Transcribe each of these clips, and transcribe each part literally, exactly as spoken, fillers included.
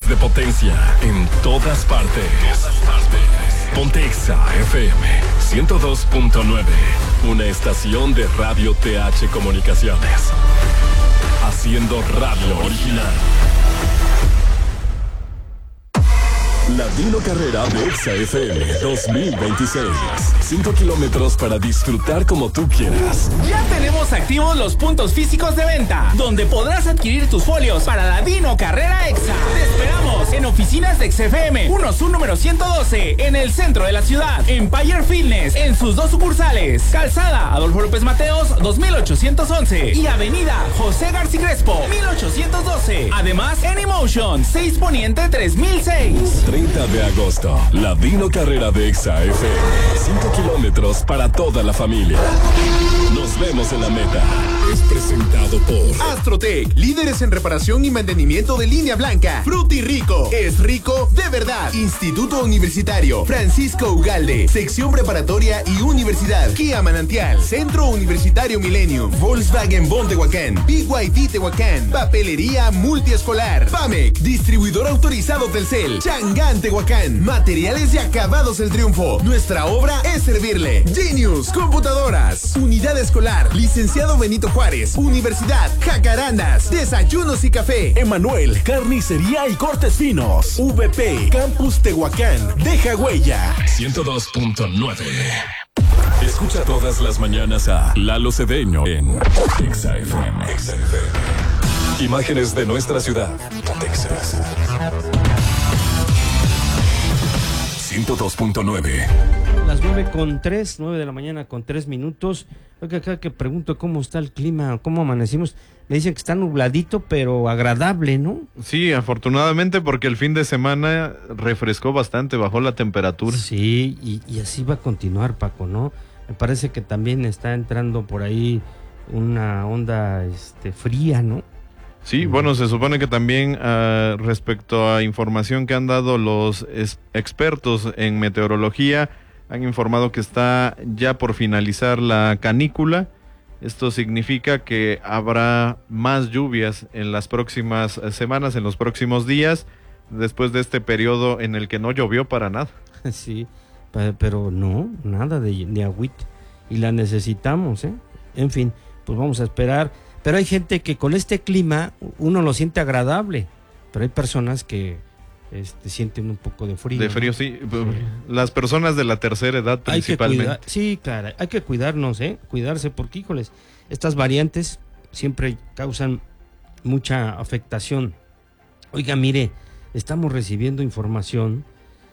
de potencia en todas partes. Ponte Exa F M ciento dos punto nueve, una estación de Radio T H Comunicaciones, haciendo radio original. Ladino Carrera de Exa F M dos mil veintiséis. Cinco kilómetros para disfrutar como tú quieras. Ya tenemos activos los puntos físicos de venta, donde podrás adquirir tus folios para Ladino Carrera Exa. Te esperamos en oficinas de Exa F M, uno Sur número ciento doce, en el centro de la ciudad. Empire Fitness, en sus dos sucursales. Calzada Adolfo López Mateos, dos mil ochocientos once. Y Avenida José García Crespo, mil ochocientos doce. Además, en Emotion, seis Poniente tres mil seis. treinta de agosto, Ladino Carrera de Exa F M. cinco kilómetros para toda la familia. Nos vemos en la meta. Es presentado por Astrotech, líderes en reparación y mantenimiento de línea blanca. Fruti Rico, es rico de verdad. Instituto Universitario Francisco Ugalde, sección preparatoria y universidad. Kia Manantial, Centro Universitario Millennium, Volkswagen Bon Tehuacán, B Y D Tehuacán, Papelería Multiescolar, Pamec, distribuidor autorizado Telcel, Changán Tehuacán, Materiales y Acabados El Triunfo. Nuestra obra es servirle. Genius Computadoras, Unidad Escolar, Licenciado Benito Juárez, Universidad Jacarandas, Desayunos y Café, Emanuel, Carnicería y Cortes Finos, V P, Campus Tehuacán, deja huella. ciento dos punto nueve. Escucha todas las mañanas a Lalo Cedeño en Exa F M. Exa F M. Imágenes de nuestra ciudad, Texas. ciento dos punto nueve. Las nueve con tres, nueve de la mañana con tres minutos. Oiga, acá que pregunto cómo está el clima, cómo amanecimos. Me dicen que está nubladito, pero agradable, ¿no? Sí, afortunadamente, porque el fin de semana refrescó bastante, bajó la temperatura. Sí, y, y así va a continuar, Paco, ¿no? Me parece que también está entrando por ahí una onda este, fría, ¿no? Sí, bueno, se supone que también uh, respecto a información que han dado los es, expertos en meteorología, han informado que está ya por finalizar la canícula. Esto significa que habrá más lluvias en las próximas semanas, en los próximos días, después de este periodo en el que no llovió para nada. Sí, pero no, nada de, de agüita. Y la necesitamos, ¿eh? En fin, pues vamos a esperar. Pero hay gente que con este clima uno lo siente agradable, pero hay personas que este, sienten un poco de frío. De frío, ¿no? Sí. sí. Las personas de la tercera edad principalmente. Hay que cuidar, sí, claro, hay que cuidarnos, ¿eh? Cuidarse porque, híjoles, estas variantes siempre causan mucha afectación. Oiga, mire, estamos recibiendo información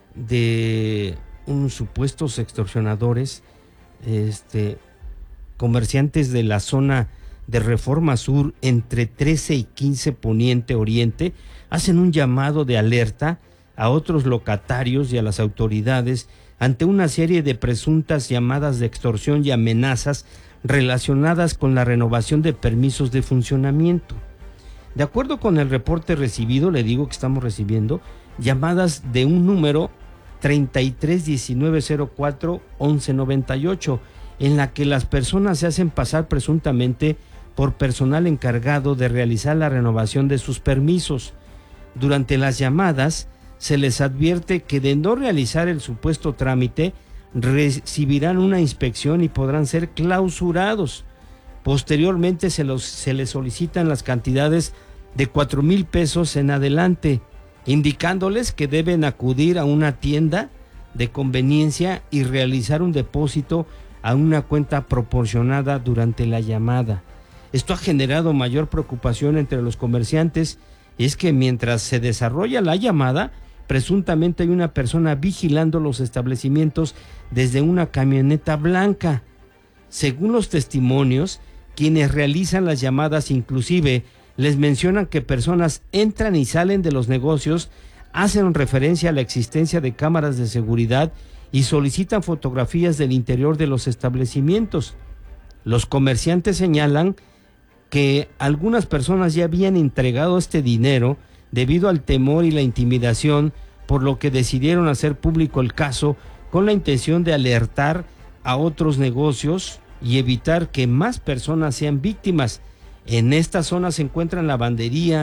de unos supuestos extorsionadores, este, comerciantes de la zona de Reforma Sur entre trece y quince Poniente Oriente, hacen un llamado de alerta a otros locatarios y a las autoridades ante una serie de presuntas llamadas de extorsión y amenazas relacionadas con la renovación de permisos de funcionamiento. De acuerdo con el reporte recibido, le digo que estamos recibiendo llamadas de un número treinta y tres diecinueve cero cuatro once noventa y ocho, en la que las personas se hacen pasar presuntamente por personal encargado de realizar la renovación de sus permisos. Durante las llamadas se les advierte que de no realizar el supuesto trámite recibirán una inspección y podrán ser clausurados. Posteriormente se, los, se les solicitan las cantidades de cuatro mil pesos en adelante, indicándoles que deben acudir a una tienda de conveniencia y realizar un depósito a una cuenta proporcionada durante la llamada. Esto ha generado mayor preocupación entre los comerciantes, y es que mientras se desarrolla la llamada, presuntamente hay una persona vigilando los establecimientos desde una camioneta blanca. Según los testimonios, quienes realizan las llamadas inclusive les mencionan que personas entran y salen de los negocios, hacen referencia a la existencia de cámaras de seguridad y solicitan fotografías del interior de los establecimientos. Los comerciantes señalan que algunas personas ya habían entregado este dinero debido al temor y la intimidación, por lo que decidieron hacer público el caso con la intención de alertar a otros negocios y evitar que más personas sean víctimas. En esta zona se encuentran lavanderías,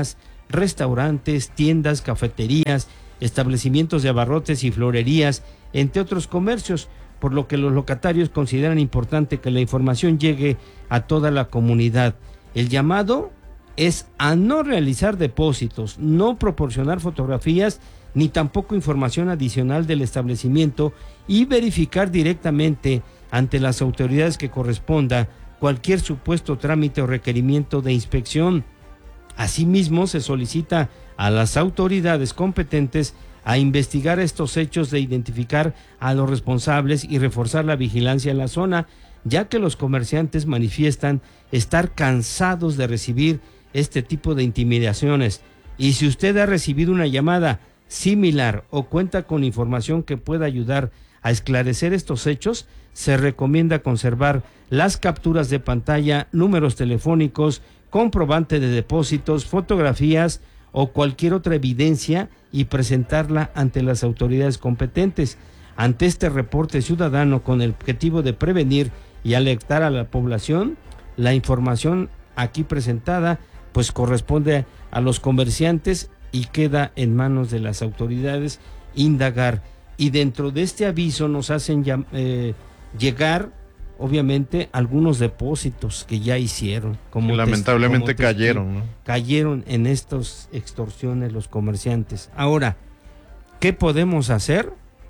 restaurantes, tiendas, cafeterías, establecimientos de abarrotes y florerías, entre otros comercios, por lo que los locatarios consideran importante que la información llegue a toda la comunidad. El llamado es a no realizar depósitos, no proporcionar fotografías ni tampoco información adicional del establecimiento y verificar directamente ante las autoridades que corresponda cualquier supuesto trámite o requerimiento de inspección. Asimismo, se solicita a las autoridades competentes a investigar estos hechos, de identificar a los responsables y reforzar la vigilancia en la zona, ya que los comerciantes manifiestan estar cansados de recibir este tipo de intimidaciones. Y si usted ha recibido una llamada similar o cuenta con información que pueda ayudar a esclarecer estos hechos, se recomienda conservar las capturas de pantalla, números telefónicos, comprobante de depósitos, fotografías o cualquier otra evidencia y presentarla ante las autoridades competentes. Ante este reporte ciudadano con el objetivo de prevenir y alertar a la población, la información aquí presentada pues corresponde a los comerciantes y queda en manos de las autoridades indagar. Y dentro de este aviso nos hacen eh, llegar, obviamente, algunos depósitos que ya hicieron. Como lamentablemente como cayeron, ¿no? Cayeron en estas extorsiones los comerciantes. Ahora, ¿qué podemos hacer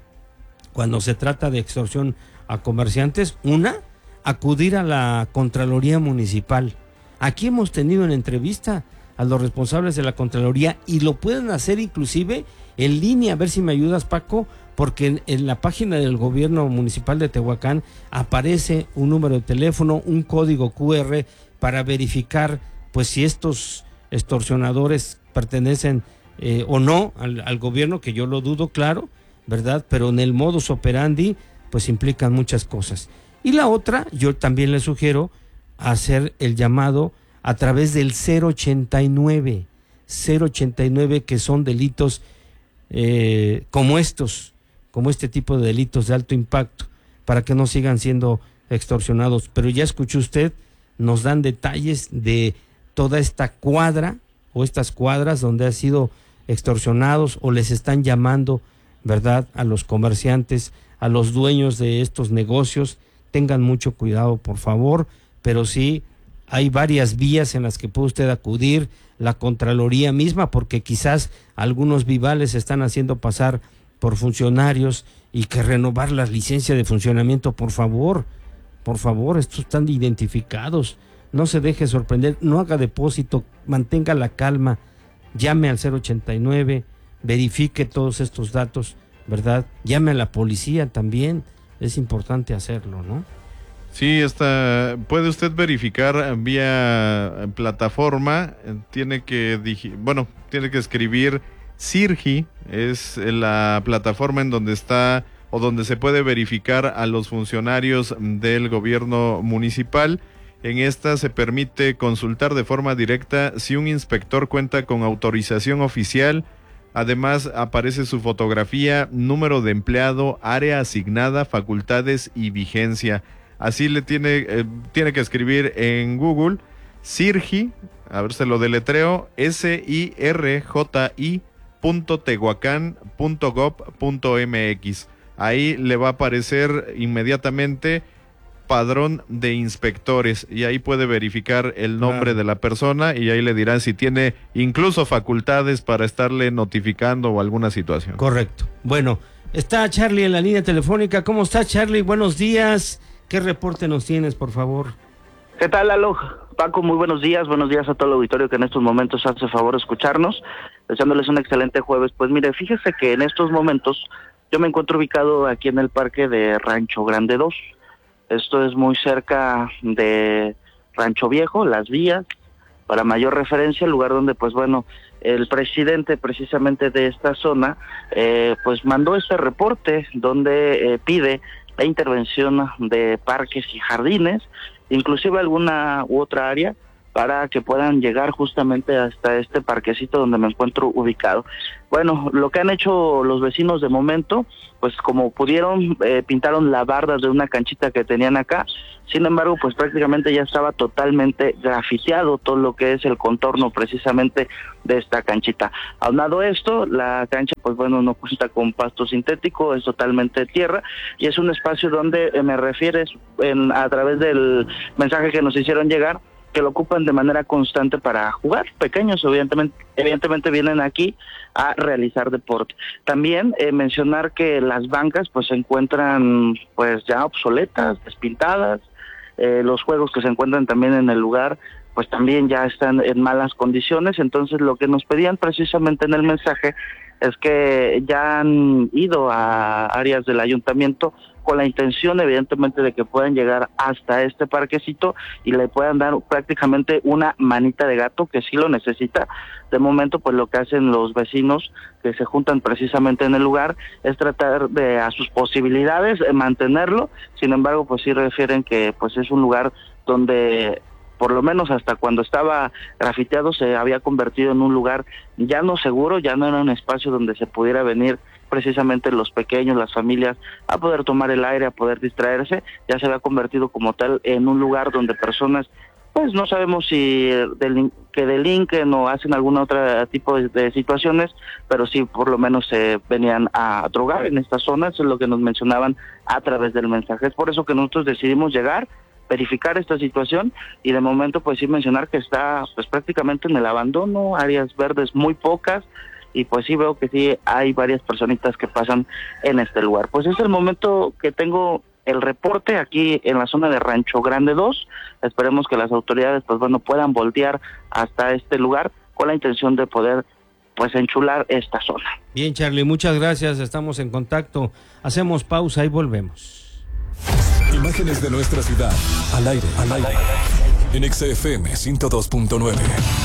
cuando se trata de extorsión a comerciantes? Una, acudir a la Contraloría Municipal. Aquí hemos tenido una entrevista a los responsables de la Contraloría y lo pueden hacer inclusive en línea. A ver si me ayudas, Paco, porque en, en la página del gobierno municipal de Tehuacán aparece un número de teléfono, un código cu erre para verificar pues si estos extorsionadores pertenecen eh, o no al, al gobierno, que yo lo dudo, claro, ¿verdad? Pero en el modus operandi pues implican muchas cosas. Y la otra, yo también le sugiero hacer el llamado a través del cero ochenta y nueve, que son delitos eh, como estos, como este tipo de delitos de alto impacto, para que no sigan siendo extorsionados. Pero ya escuchó usted, nos dan detalles de toda esta cuadra o estas cuadras donde han sido extorsionados o les están llamando, ¿verdad?, a los comerciantes, a los dueños de estos negocios. Tengan mucho cuidado, por favor, pero sí hay varias vías en las que puede usted acudir, la Contraloría misma, porque quizás algunos vivales se están haciendo pasar por funcionarios y que renovar las licencias de funcionamiento, por favor, por favor, estos están identificados, no se deje sorprender, no haga depósito, mantenga la calma, llame al cero ochenta y nueve, verifique todos estos datos, ¿verdad? Llame a la policía también, es importante hacerlo, ¿no? Sí, está, puede usted verificar vía plataforma, tiene que, bueno, tiene que escribir Sirgi, es la plataforma en donde está o donde se puede verificar a los funcionarios del gobierno municipal. En esta se permite consultar de forma directa si un inspector cuenta con autorización oficial. Además aparece su fotografía, número de empleado, área asignada, facultades y vigencia. Así le tiene, eh, tiene que escribir en Google Sirgi, a ver se lo deletreo, S I R J I punto tehuacán punto gob punto eme equis. Ahí le va a aparecer inmediatamente padrón de inspectores y ahí puede verificar el nombre claro. de la persona y ahí le dirán si tiene incluso facultades para estarle notificando o alguna situación. Correcto. Bueno, está Charlie en la línea telefónica. ¿Cómo está, Charlie? Buenos días. ¿Qué reporte nos tienes, por favor? ¿Qué tal, Lalo? Paco, muy buenos días. Buenos días a todo el auditorio que en estos momentos hace favor de escucharnos. Deseándoles un excelente jueves. Pues mire, fíjese que en estos momentos yo me encuentro ubicado aquí en el parque de Rancho Grande dos. Esto es muy cerca de Rancho Viejo, Las Vías. Para mayor referencia, el lugar donde, pues bueno, el presidente precisamente de esta zona, eh, pues mandó este reporte donde eh, pide la intervención de parques y jardines, inclusive alguna u otra área, para que puedan llegar justamente hasta este parquecito donde me encuentro ubicado. Bueno, lo que han hecho los vecinos de momento, pues como pudieron, eh, pintaron la barda de una canchita que tenían acá. Sin embargo, pues prácticamente ya estaba totalmente grafiteado todo lo que es el contorno precisamente de esta canchita. Aunado a esto, la cancha, pues bueno, no cuenta con pasto sintético, es totalmente tierra, y es un espacio donde eh, me refieres en, a través del mensaje que nos hicieron llegar, que lo ocupan de manera constante para jugar. Pequeños, evidentemente, evidentemente vienen aquí a realizar deporte. También eh, mencionar que las bancas pues se encuentran pues ya obsoletas, despintadas, eh, los juegos que se encuentran también en el lugar pues también ya están en malas condiciones. Entonces lo que nos pedían precisamente en el mensaje es que ya han ido a áreas del ayuntamiento con la intención evidentemente de que puedan llegar hasta este parquecito y le puedan dar prácticamente una manita de gato, que sí lo necesita. De momento pues lo que hacen los vecinos que se juntan precisamente en el lugar es tratar de a sus posibilidades eh, mantenerlo. Sin embargo pues sí refieren que pues es un lugar donde por lo menos hasta cuando estaba grafiteado se había convertido en un lugar ya no seguro, ya no era un espacio donde se pudiera venir precisamente los pequeños, las familias, a poder tomar el aire, a poder distraerse. Ya se había convertido como tal en un lugar donde personas, pues no sabemos si delin- que delinquen o hacen algún otro tipo de, de situaciones, pero sí por lo menos se venían a drogar en esta zona. Eso es lo que nos mencionaban a través del mensaje. Es por eso que nosotros decidimos llegar, verificar esta situación, y de momento pues sí mencionar que está pues prácticamente en el abandono, áreas verdes muy pocas, y pues sí veo que sí hay varias personitas que pasan en este lugar. Pues es el momento que tengo el reporte aquí en la zona de Rancho Grande dos. Esperemos que las autoridades pues bueno puedan voltear hasta este lugar con la intención de poder pues enchular esta zona. Bien, Charlie, muchas gracias, estamos en contacto. Hacemos pausa y volvemos. Imágenes de nuestra ciudad, al aire, al aire, en X F M ciento dos punto nueve.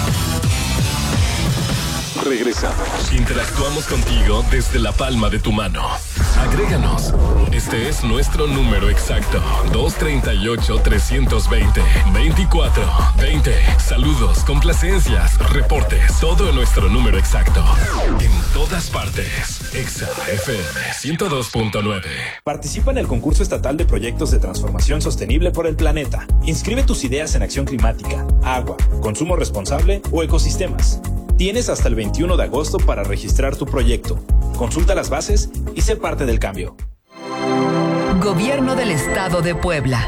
Regresamos. Interactuamos contigo desde la palma de tu mano. Agréganos. Este es nuestro número exacto. dos treinta y ocho, trescientos veinte, veinticuatro, veinte. Saludos, complacencias, reportes. Todo en nuestro número exacto. En todas partes. Exa F M ciento dos punto nueve. Participa en el concurso estatal de proyectos de transformación sostenible por el planeta. Inscribe tus ideas en acción climática, agua, consumo responsable o ecosistemas. Tienes hasta el veintiuno de agosto para registrar tu proyecto. Consulta las bases y sé parte del cambio. Gobierno del Estado de Puebla.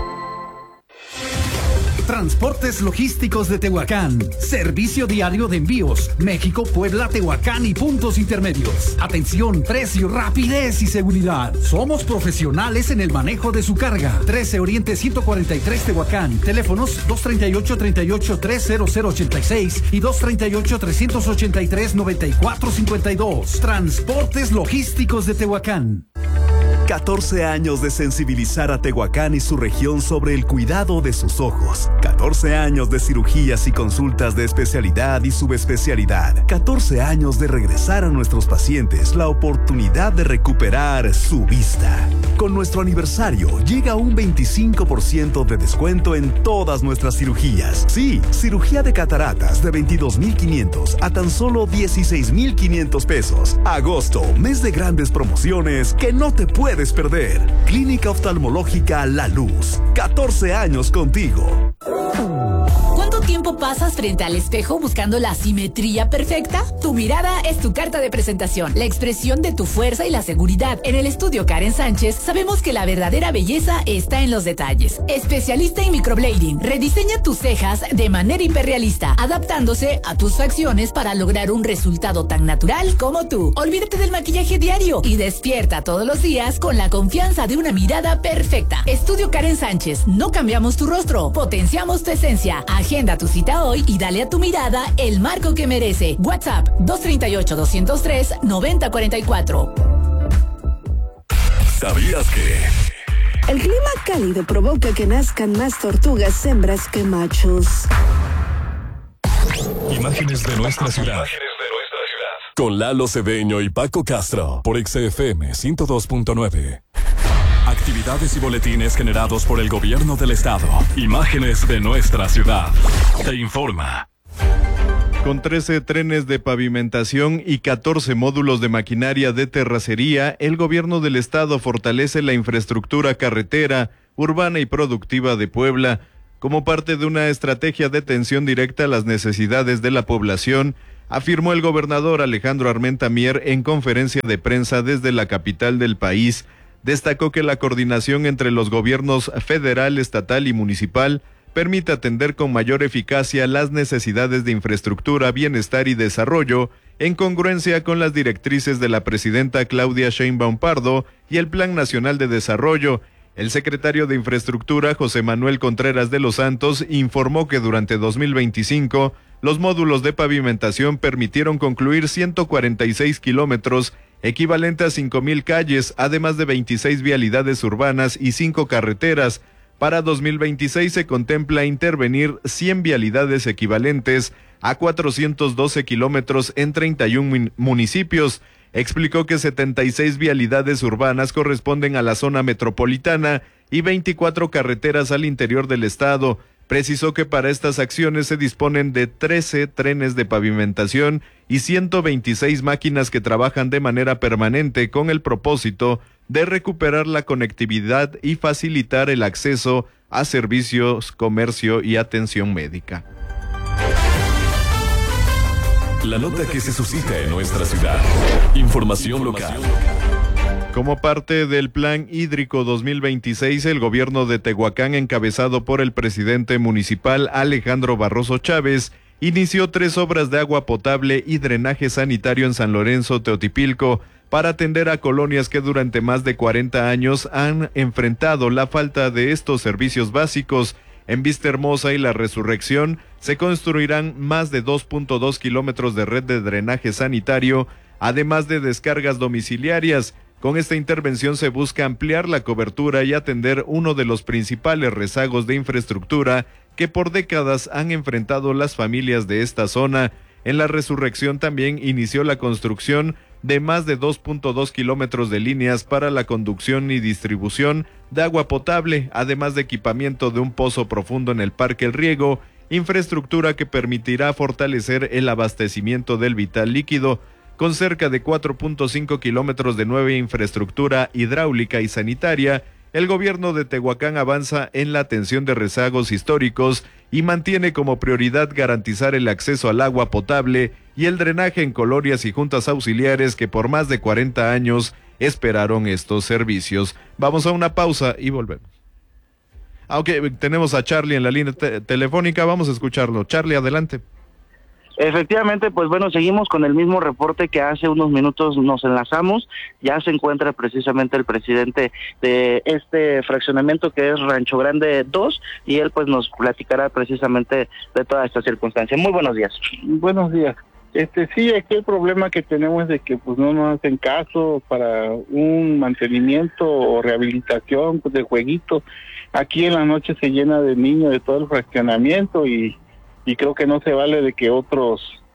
Transportes Logísticos de Tehuacán. Servicio diario de envíos. México, Puebla, Tehuacán y puntos intermedios. Atención, precio, rapidez y seguridad. Somos profesionales en el manejo de su carga. trece Oriente ciento cuarenta y tres Tehuacán. Teléfonos dos treinta y ocho, treinta y ocho, tres cero cero ochenta y seis y dos treinta y ocho, trescientos ochenta y tres, noventa y cuatro cincuenta y dos. Transportes Logísticos de Tehuacán. catorce años de sensibilizar a Tehuacán y su región sobre el cuidado de sus ojos. catorce años de cirugías y consultas de especialidad y subespecialidad. catorce años de regresar a nuestros pacientes la oportunidad de recuperar su vista. Con nuestro aniversario llega un veinticinco por ciento de descuento en todas nuestras cirugías. Sí, cirugía de cataratas de veintidós mil quinientos a tan solo dieciséis mil quinientos pesos. Agosto, mes de grandes promociones que no te puedes perder. Clínica Oftalmológica La Luz. catorce años contigo. ¿Cuánto tiempo pasas frente al espejo buscando la simetría perfecta? Tu mirada es tu carta de presentación, la expresión de tu fuerza y la seguridad. En el estudio Karen Sánchez sabemos que la verdadera belleza está en los detalles. Especialista en microblading, rediseña tus cejas de manera hiperrealista, adaptándose a tus facciones para lograr un resultado tan natural como tú. Olvídate del maquillaje diario y despierta todos los días con la confianza de una mirada perfecta. Estudio Karen Sánchez, no cambiamos tu rostro, potenciamos tu esencia. Agenda tu cita hoy y dale a tu mirada el marco que merece. WhatsApp dos treinta y ocho, doscientos tres, noventa cuarenta y cuatro. ¿Sabías que? El clima cálido provoca que nazcan más tortugas hembras que machos. Imágenes de nuestra ciudad. Con Lalo Cedeño y Paco Castro por X F M ciento dos punto nueve. actividades y boletines generados por el gobierno del estado. Imágenes de nuestra ciudad. Te informa. Con trece trenes de pavimentación y catorce módulos de maquinaria de terracería, el gobierno del estado fortalece la infraestructura carretera, urbana y productiva de Puebla, como parte de una estrategia de atención directa a las necesidades de la población, afirmó el gobernador Alejandro Armenta Mier en conferencia de prensa desde la capital del país. Destacó que la coordinación entre los gobiernos federal, estatal y municipal permite atender con mayor eficacia las necesidades de infraestructura, bienestar y desarrollo, en congruencia con las directrices de la presidenta Claudia Sheinbaum Pardo y el Plan Nacional de Desarrollo. El secretario de Infraestructura, José Manuel Contreras de los Santos, informó que durante dos mil veinticinco, los módulos de pavimentación permitieron concluir ciento cuarenta y seis kilómetros, equivalente a cinco mil calles, además de veintiséis vialidades urbanas y cinco carreteras. Para dos mil veintiséis se contempla intervenir cien vialidades equivalentes a cuatrocientos doce kilómetros en treinta y un municipios. Explicó que setenta y seis vialidades urbanas corresponden a la zona metropolitana y veinticuatro carreteras al interior del estado. Precisó que para estas acciones se disponen de trece trenes de pavimentación y ciento veintiséis máquinas que trabajan de manera permanente con el propósito de recuperar la conectividad y facilitar el acceso a servicios, comercio y atención médica. La nota que se suscita en nuestra ciudad. Información local. Como parte del Plan Hídrico dos mil veintiséis, el gobierno de Tehuacán, encabezado por el presidente municipal Alejandro Barroso Chávez, inició tres obras de agua potable y drenaje sanitario en San Lorenzo, Teotipilco, para atender a colonias que durante más de cuarenta años han enfrentado la falta de estos servicios básicos. En Vista Hermosa y La Resurrección se construirán más de dos punto dos kilómetros de red de drenaje sanitario, además de descargas domiciliarias. Con esta intervención se busca ampliar la cobertura y atender uno de los principales rezagos de infraestructura que por décadas han enfrentado las familias de esta zona. En La Resurrección también inició la construcción de más de dos punto dos kilómetros de líneas para la conducción y distribución de agua potable, además de equipamiento de un pozo profundo en el Parque El Riego, infraestructura que permitirá fortalecer el abastecimiento del vital líquido. Con cerca de cuatro punto cinco kilómetros de nueva infraestructura hidráulica y sanitaria, el gobierno de Tehuacán avanza en la atención de rezagos históricos y mantiene como prioridad garantizar el acceso al agua potable y el drenaje en colonias y juntas auxiliares que por más de cuarenta años esperaron estos servicios. Vamos a una pausa y volvemos. Aunque tenemos a Charlie en la línea te- telefónica, vamos a escucharlo. Charlie, adelante. Efectivamente, pues bueno, seguimos con el mismo reporte que hace unos minutos nos enlazamos. Ya se encuentra precisamente el presidente de este fraccionamiento que es Rancho Grande dos y él pues nos platicará precisamente de toda esta circunstancia. Muy buenos días. Buenos días. Este sí, aquí el problema que tenemos es de que pues no nos hacen caso para un mantenimiento o rehabilitación pues, de jueguitos. Aquí en la noche se llena de niños de todo el fraccionamiento y y creo que no se vale de que otros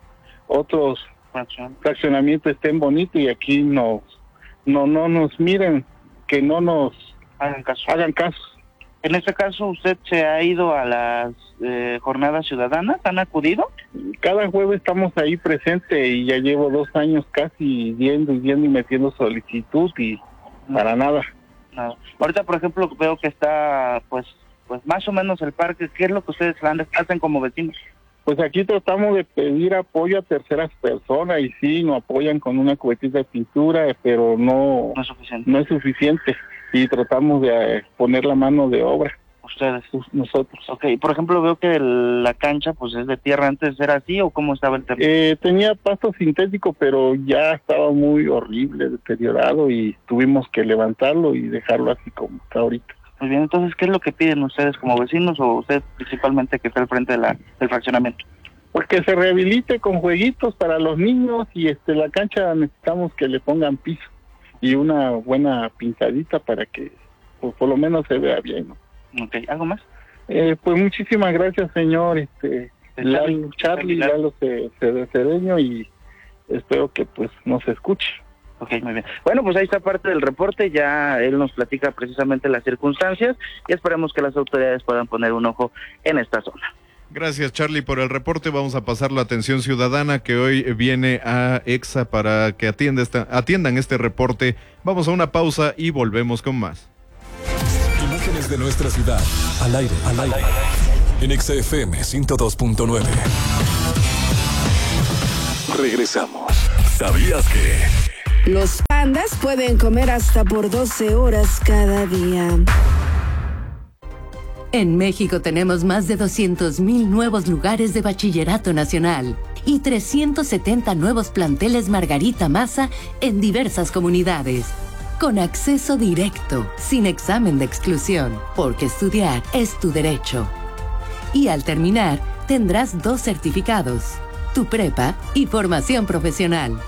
otros fraccionamientos estén bonitos y aquí no no no nos miren, que no nos hagan caso. Hagan caso. En este caso, ¿usted se ha ido a las eh, jornadas ciudadanas? ¿Han acudido? Cada jueves estamos ahí presentes y ya llevo dos años casi yendo y yendo y metiendo solicitud y para nada. No. Ahorita, por ejemplo, veo que está, pues, pues más o menos el parque. ¿Qué es lo que ustedes hacen como vecinos? Pues aquí tratamos de pedir apoyo a terceras personas y sí, nos apoyan con una cubetita de pintura, pero no, no es suficiente. No es suficiente y tratamos de poner la mano de obra. Ustedes. Nosotros. Ok, por ejemplo, veo que el, la cancha pues es de tierra. ¿Antes era así o cómo estaba el tema? Eh, tenía pasto sintético, pero ya estaba muy horrible, deteriorado y tuvimos que levantarlo y dejarlo así como está ahorita. Muy bien, entonces, ¿qué es lo que piden ustedes como vecinos o usted principalmente que está al frente de la, del fraccionamiento? Pues que se rehabilite con jueguitos para los niños y este la cancha necesitamos que le pongan piso y una buena pintadita para que pues, por lo menos se vea bien, ¿no? Ok, ¿algo más? Eh, pues muchísimas gracias, señor este Lalo, Charlie, Lalo Cedeño, y espero que pues nos escuche. Ok, muy bien. Bueno, pues ahí está parte del reporte, ya él nos platica precisamente las circunstancias y esperemos que las autoridades puedan poner un ojo en esta zona. Gracias, Charlie, por el reporte. Vamos a pasar la atención ciudadana que hoy viene a EXA para que atienda esta, atiendan este reporte. Vamos a una pausa y volvemos con más. Imágenes de nuestra ciudad, al aire, al aire, en EXA F M ciento dos punto nueve. Regresamos. ¿Sabías que los pandas pueden comer hasta por doce horas cada día? En México tenemos más de doscientos mil nuevos lugares de bachillerato nacional y trescientos setenta nuevos planteles Margarita Maza en diversas comunidades. Con acceso directo, sin examen de exclusión, porque estudiar es tu derecho. Y al terminar, tendrás dos certificados, tu prepa y formación profesional.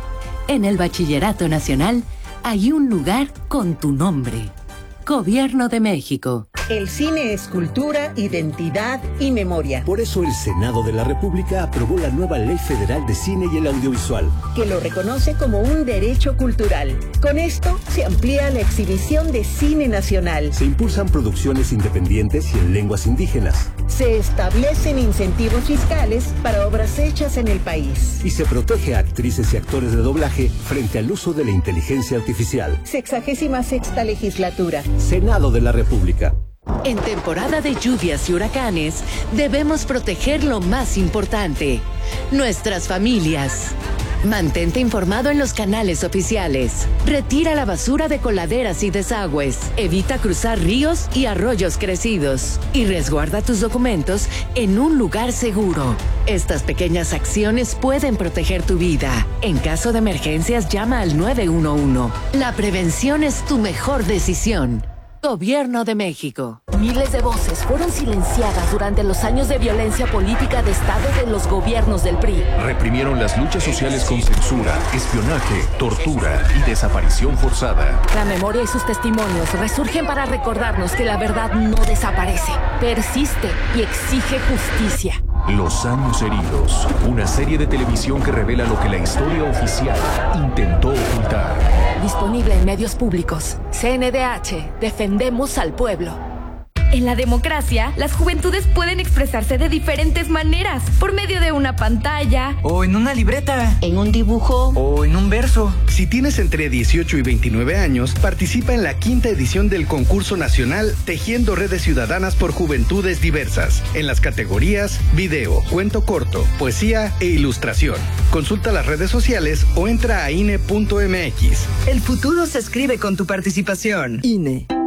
En el Bachillerato Nacional hay un lugar con tu nombre. Gobierno de México. El cine es cultura, identidad y memoria. Por eso el Senado de la República aprobó la nueva Ley Federal de Cine y el Audiovisual, que lo reconoce como un derecho cultural. Con esto se amplía la exhibición de cine nacional. Se impulsan producciones independientes y en lenguas indígenas. Se establecen incentivos fiscales para obras hechas en el país. Y se protege a actrices y actores de doblaje frente al uso de la inteligencia artificial. Sexagésima sexta legislatura. Senado de la República. En temporada de lluvias y huracanes, debemos proteger lo más importante, nuestras familias. Mantente informado en los canales oficiales. Retira la basura de coladeras y desagües. Evita cruzar ríos y arroyos crecidos. Y resguarda tus documentos en un lugar seguro. Estas pequeñas acciones pueden proteger tu vida. En caso de emergencias, llama al nueve uno uno. La prevención es tu mejor decisión. Gobierno de México. Miles de voces fueron silenciadas durante los años de violencia política de Estado de los gobiernos del P R I. Reprimieron las luchas sociales con censura, espionaje, tortura y desaparición forzada. La memoria y sus testimonios resurgen para recordarnos que la verdad no desaparece, persiste y exige justicia. Los años heridos, una serie de televisión que revela lo que la historia oficial intentó ocultar. Disponible en medios públicos. C N D H, defendemos al pueblo. En la democracia, las juventudes pueden expresarse de diferentes maneras, por medio de una pantalla, o en una libreta, en un dibujo, o en un verso. Si tienes entre dieciocho y veintinueve años, participa en la quinta edición del concurso nacional Tejiendo Redes Ciudadanas por Juventudes Diversas, en las categorías video, cuento corto, poesía e ilustración. Consulta las redes sociales o entra a I N E punto M X. El futuro se escribe con tu participación. I N E.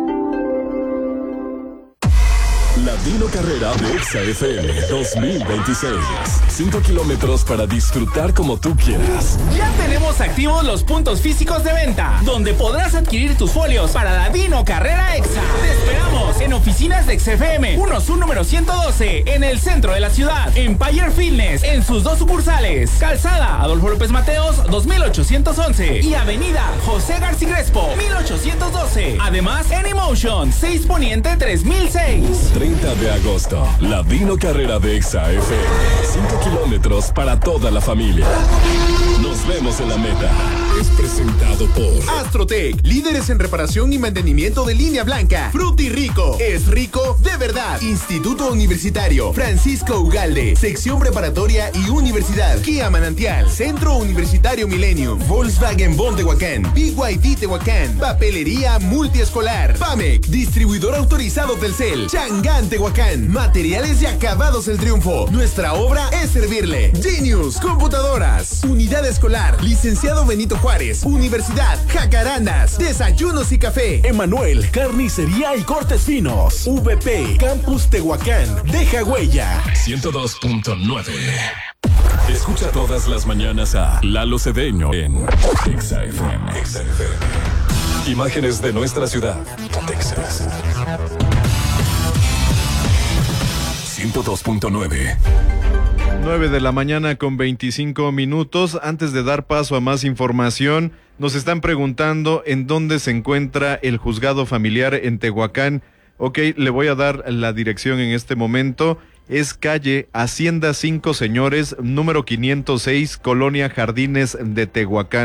La Dino Carrera de EXA F M dos mil veintiséis. Cinco kilómetros para disfrutar como tú quieras. Ya tenemos activos los puntos físicos de venta, donde podrás adquirir tus folios para la Dino Carrera EXA. Te esperamos en oficinas de X F M, uno Sur número ciento doce, en el centro de la ciudad. Empire Fitness, en sus dos sucursales. Calzada Adolfo López Mateos, dos mil ochocientos once. Y Avenida José García Crespo, mil ochocientos doce. Además, en Emotion, seis Poniente tres mil seis. treinta de agosto, la Dino Carrera de EXA F M. cinco kilómetros para toda la familia. Nos vemos en la meta. Es presentado por Astrotech, líderes en reparación y mantenimiento de línea blanca. Fruti Rico, es rico de verdad. Instituto Universitario Francisco Ugalde, sección preparatoria y universidad. Kia Manantial, Centro Universitario Millennium, Volkswagen Bon Tehuacán, B Y D Tehuacán, Papelería Multiescolar, Pamec, distribuidor autorizado Telcel, Changán Tehuacán, Materiales y Acabados El Triunfo. Nuestra obra es servirle. Genius, computadoras, unidad escolar, licenciado Benito Juárez, Universidad Jacarandas, desayunos y café. Emanuel, carnicería y cortes finos. V P, Campus Tehuacán, deja huella. ciento dos punto nueve. Escucha todas las mañanas a Lalo Cedeño en EXA F M. EXA F M. Imágenes de nuestra ciudad, Texas. ciento dos punto nueve. nueve de la mañana con veinticinco minutos. Antes de dar paso a más información, nos están preguntando en dónde se encuentra el juzgado familiar en Tehuacán. Ok, le voy a dar la dirección en este momento. Es calle Hacienda cinco Señores, número quinientos seis, Colonia Jardines de Tehuacán.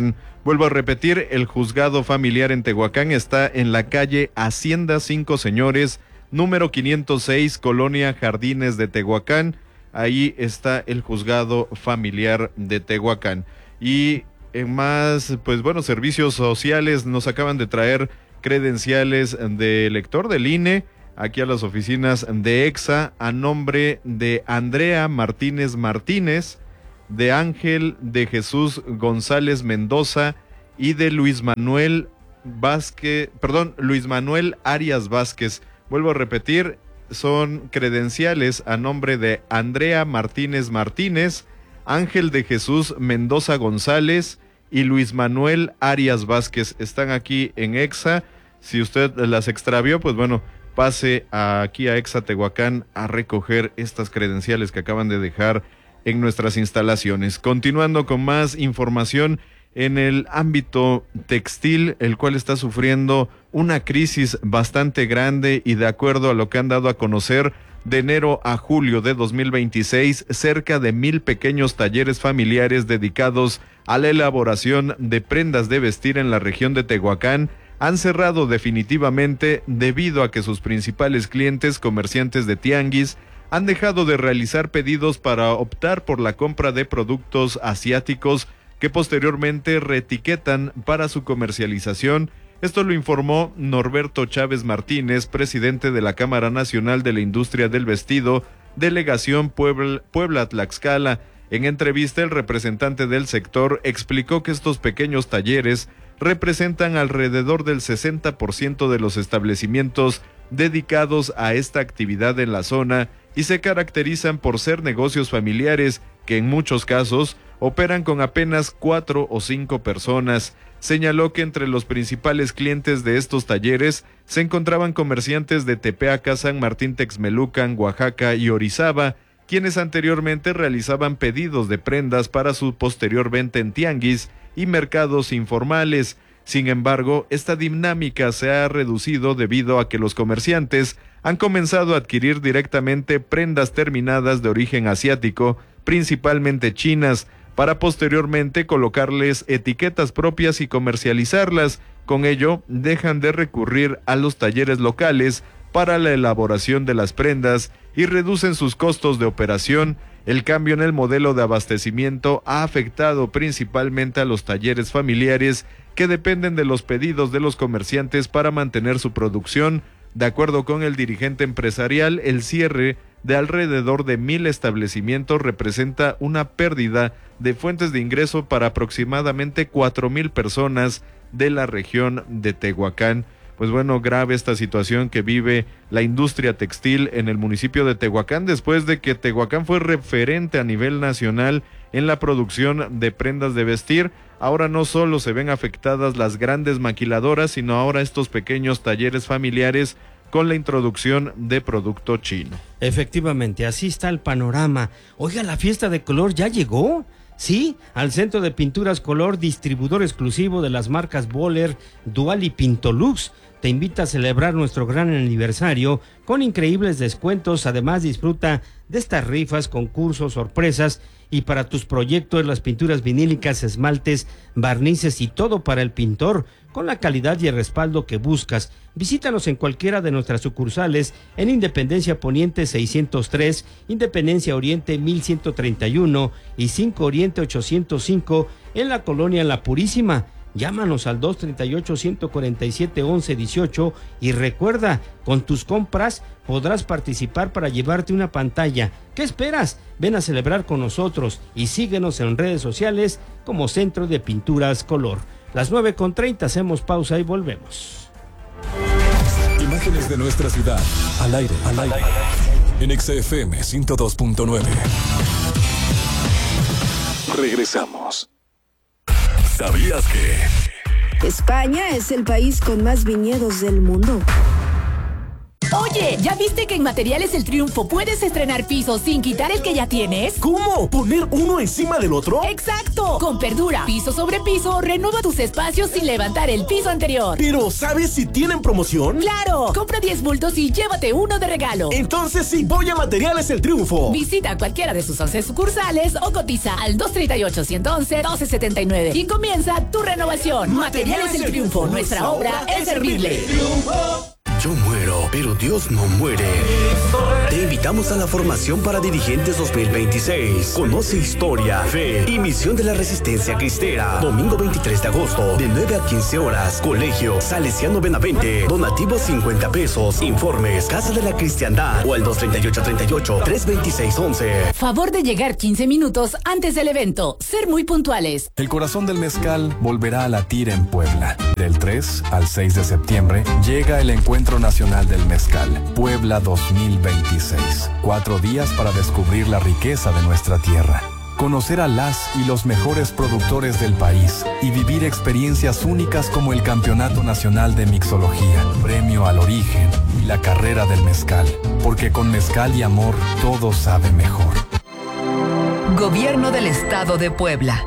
Vuelvo a repetir, el juzgado familiar en Tehuacán está en la calle Hacienda Cinco Señores, número quinientos seis, Colonia Jardines de Tehuacán. Ahí está el juzgado familiar de Tehuacán. Y en más, pues bueno, servicios sociales nos acaban de traer credenciales de lector del I N E aquí a las oficinas de EXA a nombre de Andrea Martínez Martínez, de Ángel de Jesús González Mendoza y de Luis Manuel Vázquez, perdón, Luis Manuel Arias Vázquez. Vuelvo a repetir, son credenciales a nombre de Andrea Martínez Martínez, Ángel de Jesús Mendoza González y Luis Manuel Arias Vázquez. Están aquí en EXA. Si usted las extravió, pues bueno, pase aquí a EXA Tehuacán a recoger estas credenciales que acaban de dejar en nuestras instalaciones. Continuando con más información en el ámbito textil, el cual está sufriendo una crisis bastante grande y de acuerdo a lo que han dado a conocer, de enero a julio de dos mil veintiséis, cerca de mil pequeños talleres familiares dedicados a la elaboración de prendas de vestir en la región de Tehuacán han cerrado definitivamente debido a que sus principales clientes, comerciantes de tianguis, han dejado de realizar pedidos para optar por la compra de productos asiáticos que posteriormente reetiquetan para su comercialización. Esto lo informó Norberto Chávez Martínez, presidente de la Cámara Nacional de la Industria del Vestido, Delegación Puebla, Puebla-Tlaxcala. En entrevista, el representante del sector explicó que estos pequeños talleres representan alrededor del sesenta por ciento de los establecimientos dedicados a esta actividad en la zona y se caracterizan por ser negocios familiares que en muchos casos operan con apenas cuatro o cinco personas. Señaló que entre los principales clientes de estos talleres se encontraban comerciantes de Tepeaca, San Martín Texmelucan, Oaxaca y Orizaba, quienes anteriormente realizaban pedidos de prendas para su posterior venta en tianguis y mercados informales. Sin embargo, esta dinámica se ha reducido debido a que los comerciantes han comenzado a adquirir directamente prendas terminadas de origen asiático, principalmente chinas, para posteriormente colocarles etiquetas propias y comercializarlas. Con ello, dejan de recurrir a los talleres locales para la elaboración de las prendas y reducen sus costos de operación. El cambio en el modelo de abastecimiento ha afectado principalmente a los talleres familiares que dependen de los pedidos de los comerciantes para mantener su producción. De acuerdo con el dirigente empresarial, el cierre de alrededor de mil establecimientos representa una pérdida de fuentes de ingreso para aproximadamente cuatro mil personas de la región de Tehuacán. Pues bueno, grave esta situación que vive la industria textil en el municipio de Tehuacán, después de que Tehuacán fue referente a nivel nacional en la producción de prendas de vestir. Ahora no solo se ven afectadas las grandes maquiladoras, sino ahora estos pequeños talleres familiares con la introducción de producto chino. Efectivamente, así está el panorama. Oiga, la fiesta de color ya llegó. Sí, al Centro de Pinturas Color, distribuidor exclusivo de las marcas Boller, Dual y Pintolux, te invita a celebrar nuestro gran aniversario con increíbles descuentos. Además, disfruta de estas rifas, concursos, sorpresas y para tus proyectos las pinturas vinílicas, esmaltes, barnices y todo para el pintor con la calidad y el respaldo que buscas. Visítanos en cualquiera de nuestras sucursales en Independencia Poniente seiscientos tres, Independencia Oriente mil ciento treinta y uno y cinco Oriente ochocientos cinco en la colonia La Purísima. Llámanos al dos treinta y ocho, ciento cuarenta y siete, once dieciocho y recuerda, con tus compras podrás participar para llevarte una pantalla. ¿Qué esperas? Ven a celebrar con nosotros y síguenos en redes sociales como Centro de Pinturas Color. Las nueve con treinta, hacemos pausa y volvemos. Imágenes de nuestra ciudad, al aire, al aire, en X F M ciento dos punto nueve. Regresamos. ¿Sabías que España es el país con más viñedos del mundo? Oye, ¿ya viste que en Materiales El Triunfo puedes estrenar piso sin quitar el que ya tienes? ¿Cómo? ¿Poner uno encima del otro? ¡Exacto! Con Perdura, piso sobre piso, renueva tus espacios sin levantar el piso anterior. Pero, ¿sabes si tienen promoción? ¡Claro! Compra diez bultos y llévate uno de regalo. Entonces sí, voy a Materiales El Triunfo. Visita cualquiera de sus once sucursales o cotiza al dos tres ocho, uno uno uno, uno dos siete nueve y comienza tu renovación. Materiales El Triunfo, nuestra obra es servirle. Yo muero, pero Dios no muere. Te invitamos a la formación para dirigentes dos mil veintiséis. Conoce historia, fe y misión de la Resistencia Cristera. Domingo veintitrés de agosto, de nueve a quince horas. Colegio Salesiano Benavente. Donativo cincuenta pesos. Informes, Casa de la Cristiandad o al dos tres ocho, tres ocho, tres dos seis, once. Favor de llegar quince minutos antes del evento. Ser muy puntuales. El corazón del mezcal volverá a latir en Puebla. Del tres al seis de septiembre llega el Encuentro Nacional del Mezcal, Puebla dos mil veintiséis. Cuatro días para descubrir la riqueza de nuestra tierra, conocer a las y los mejores productores del país y vivir experiencias únicas como el Campeonato Nacional de Mixología, Premio al Origen y la Carrera del Mezcal, porque con mezcal y amor todo sabe mejor. Gobierno del Estado de Puebla.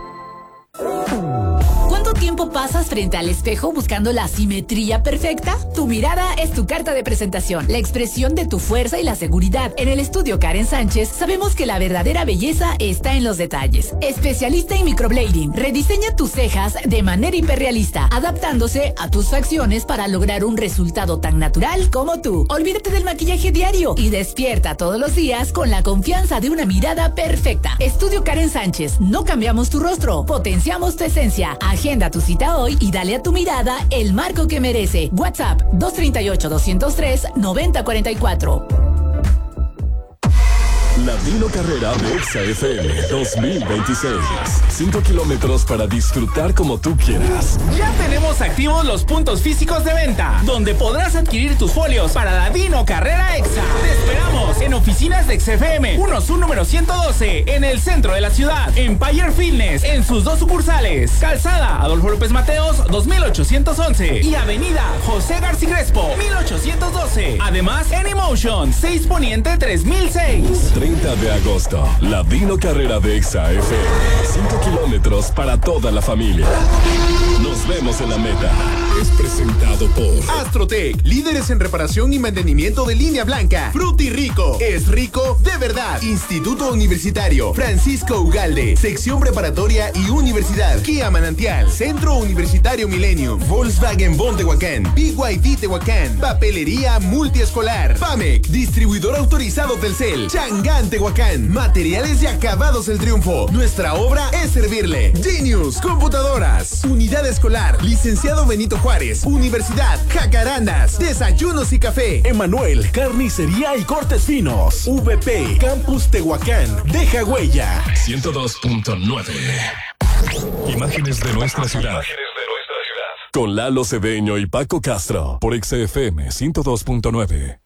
¿Cuánto tiempo pasas frente al espejo buscando la simetría perfecta? Tu mirada es tu carta de presentación, la expresión de tu fuerza y la seguridad. En el estudio Karen Sánchez sabemos que la verdadera belleza está en los detalles. Especialista en microblading, rediseña tus cejas de manera hiperrealista, adaptándose a tus facciones para lograr un resultado tan natural como tú. Olvídate del maquillaje diario y despierta todos los días con la confianza de una mirada perfecta. Estudio Karen Sánchez, no cambiamos tu rostro, potenciamos tu esencia. Agenda tu cita hoy y dale a tu mirada el marco que merece. WhatsApp dos tres ocho, dos cero tres, nueve cero cuatro cuatro. La Dino Carrera de Exa F M dos mil veintiséis. Cinco kilómetros para disfrutar como tú quieras. Ya tenemos activos los puntos físicos de venta, donde podrás adquirir tus folios para la Dino Carrera Exa. Te esperamos en oficinas de X F M, uno Sur número ciento doce, en el centro de la ciudad. Empire Fitness, en sus dos sucursales. Calzada Adolfo López Mateos, dos mil ochocientos once. Y Avenida José García Crespo, mil ochocientos doce. Además, en Emotion, seis Poniente tres mil seis. treinta de agosto, la Dino Carrera de Exa F M. cinco kilómetros para toda la familia. Nos vemos en la meta. Es presentado por Astrotech, líderes en reparación y mantenimiento de línea blanca. Fruti Rico, es rico de verdad. Instituto Universitario Francisco Ugalde, sección preparatoria y universidad. Kia Manantial, Centro Universitario Millennium, Volkswagen Bon Tehuacán, B Y D Tehuacán, Papelería Multiescolar, Pamec, distribuidor autorizado Telcel, Changán Tehuacán, Materiales y Acabados El Triunfo. Nuestra obra es servirle. Genius, computadoras, unidad escolar, licenciado Benito Juárez, Universidad Jacarandas, desayunos y café. Emanuel, carnicería y cortes finos. V P, Campus Tehuacán, deja huella. ciento dos punto nueve. Imágenes de nuestra ciudad. Con Lalo Cedeño y Paco Castro por X F M ciento dos punto nueve.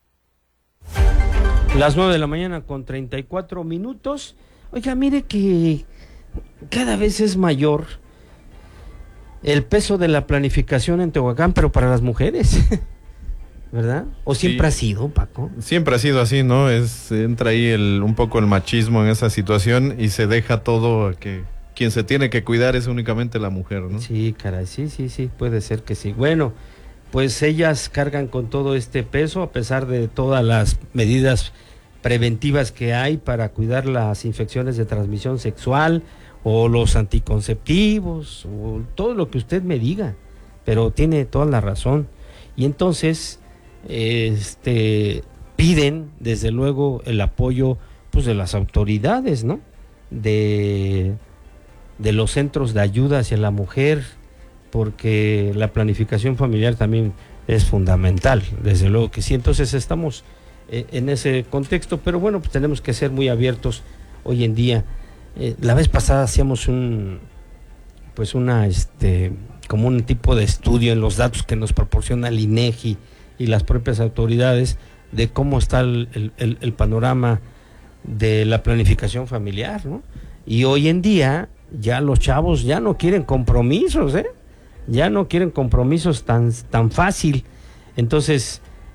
Las nueve de la mañana con treinta y cuatro minutos. Oiga, mire que cada vez es mayor el peso de la planificación en Tehuacán, pero para las mujeres, ¿verdad? ¿O siempre sí ha sido, Paco? Siempre ha sido así, ¿no? Es, entra ahí el, un poco el machismo en esa situación y se deja todo a que quien se tiene que cuidar es únicamente la mujer, ¿no? Sí, caray, sí, sí, sí, puede ser que sí. Bueno, pues ellas cargan con todo este peso a pesar de todas las medidas preventivas que hay para cuidar las infecciones de transmisión sexual o los anticonceptivos o todo lo que usted me diga, pero tiene toda la razón. Y entonces este piden desde luego el apoyo pues de las autoridades, ¿no? De de los centros de ayuda hacia la mujer, porque la planificación familiar también es fundamental, desde luego que sí. Entonces estamos eh, en ese contexto, pero bueno, pues tenemos que ser muy abiertos hoy en día. Eh, la vez pasada hacíamos un, pues una, este, como un tipo de estudio en los datos que nos proporciona el INEGI y las propias autoridades de cómo está el, el, el, el panorama de la planificación familiar, ¿no? Y hoy en día ya los chavos ya no quieren compromisos, ¿eh? Ya no quieren compromisos tan, tan fácil. Entonces,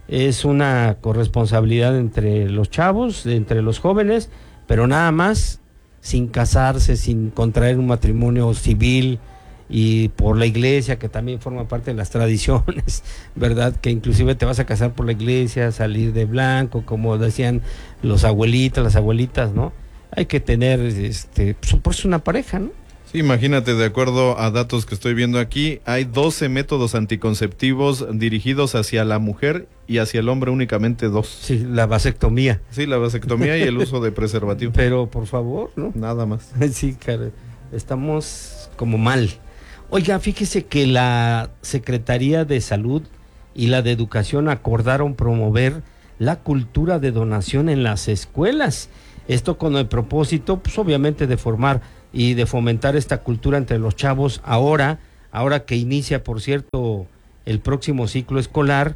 es una corresponsabilidad entre los chavos, entre los jóvenes, pero nada más, sin casarse, sin contraer un matrimonio civil, y por la iglesia, que también forma parte de las tradiciones, ¿verdad? Que inclusive te vas a casar por la iglesia, salir de blanco, como decían los abuelitos, las abuelitas, ¿no? Hay que tener, este, pues una pareja, ¿no? Sí, imagínate, de acuerdo a datos que estoy viendo aquí, hay doce métodos anticonceptivos dirigidos hacia la mujer y hacia el hombre únicamente dos. Sí, la vasectomía. Sí, la vasectomía y el uso de preservativo. Pero, por favor, ¿no? Nada más. Sí, cara, estamos como mal. Oiga, fíjese que la Secretaría de Salud y la de Educación acordaron promover la cultura de donación en las escuelas. Esto con el propósito, pues obviamente, de formar y de fomentar esta cultura entre los chavos ahora, ahora que inicia, por cierto, el próximo ciclo escolar.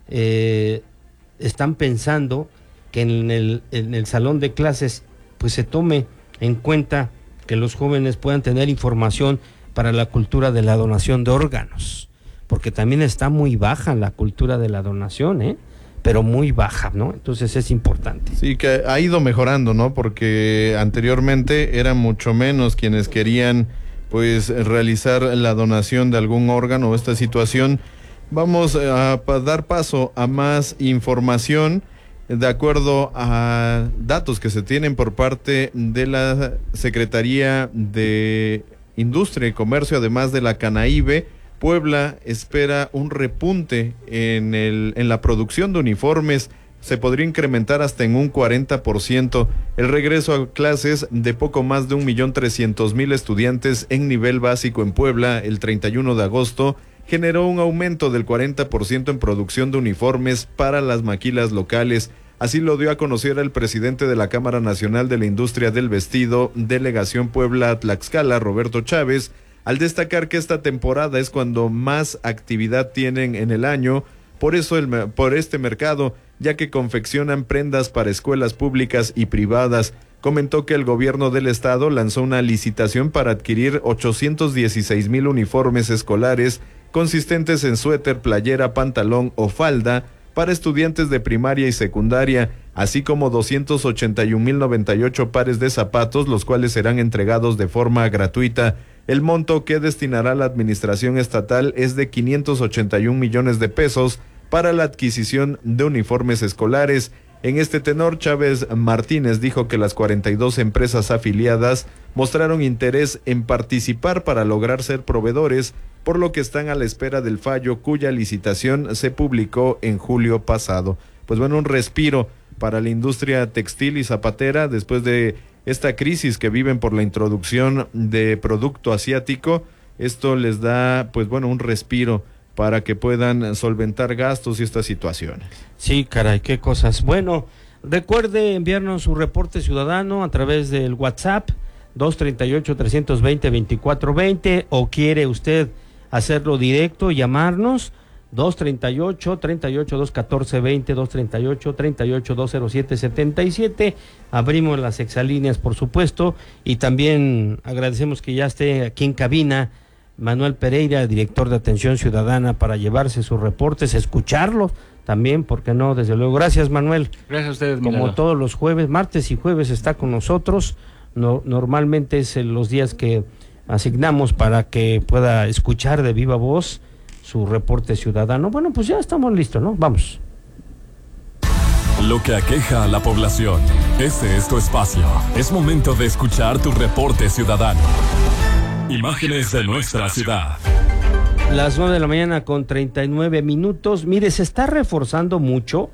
Eh, están pensando que en el, en el salón de clases pues se tome en cuenta que los jóvenes puedan tener información para la cultura de la donación de órganos, porque también está muy baja la cultura de la donación, ¿eh? Pero muy baja, ¿no? Entonces es importante. Sí, que ha ido mejorando, ¿no? Porque anteriormente eran mucho menos quienes querían, pues, realizar la donación de algún órgano o esta situación. Vamos a dar paso a más información de acuerdo a datos que se tienen por parte de la Secretaría de Industria y Comercio, además de la Canaíbe. Puebla espera un repunte en el en la producción de uniformes. Se podría incrementar hasta en un cuarenta por ciento. El regreso a clases de poco más de un millón trescientos mil estudiantes en nivel básico en Puebla el treinta y uno de agosto generó un aumento del cuarenta por ciento en producción de uniformes para las maquilas locales. Así lo dio a conocer el presidente de la Cámara Nacional de la Industria del Vestido, Delegación Puebla-Tlaxcala, Roberto Chávez, al destacar que esta temporada es cuando más actividad tienen en el año, por eso el, por este mercado, ya que confeccionan prendas para escuelas públicas y privadas. Comentó que el gobierno del estado lanzó una licitación para adquirir ochocientos dieciséis mil uniformes escolares consistentes en suéter, playera, pantalón o falda para estudiantes de primaria y secundaria, así como doscientos ochenta y un mil noventa y ocho pares de zapatos, los cuales serán entregados de forma gratuita. El monto que destinará la administración estatal es de quinientos ochenta y un millones de pesos para la adquisición de uniformes escolares. En este tenor, Chávez Martínez dijo que las cuarenta y dos empresas afiliadas mostraron interés en participar para lograr ser proveedores, por lo que están a la espera del fallo cuya licitación se publicó en julio pasado. Pues bueno, un respiro para la industria textil y zapatera después de esta crisis que viven por la introducción de producto asiático. Esto les da, pues bueno, un respiro para que puedan solventar gastos y estas situaciones. Sí, caray, qué cosas. Bueno, recuerde enviarnos su reporte ciudadano a través del WhatsApp dos treinta y ocho, trescientos veinte, veinticuatro veinte, o quiere usted hacerlo directo, llamarnos dos treinta y ocho, treinta y ocho, doscientos catorce, veinte, dos treinta y ocho, treinta y ocho, doscientos siete, setenta y siete. Abrimos las exalíneas, por supuesto, y también agradecemos que ya esté aquí en cabina Manuel Pereira, director de Atención Ciudadana, para llevarse sus reportes, escucharlos también, ¿por qué no? Desde luego. Gracias, Manuel. Gracias a ustedes, Como Milano. todos los jueves, martes y jueves está con nosotros. No, normalmente es en los días que asignamos para que pueda escuchar de viva voz su reporte ciudadano. Bueno, pues ya estamos listos, ¿no? Vamos. Lo que aqueja a la población. Ese es tu espacio. Es momento de escuchar tu reporte ciudadano. Imágenes de nuestra ciudad. Las nueve de la mañana con treinta y nueve minutos. Mire, se está reforzando mucho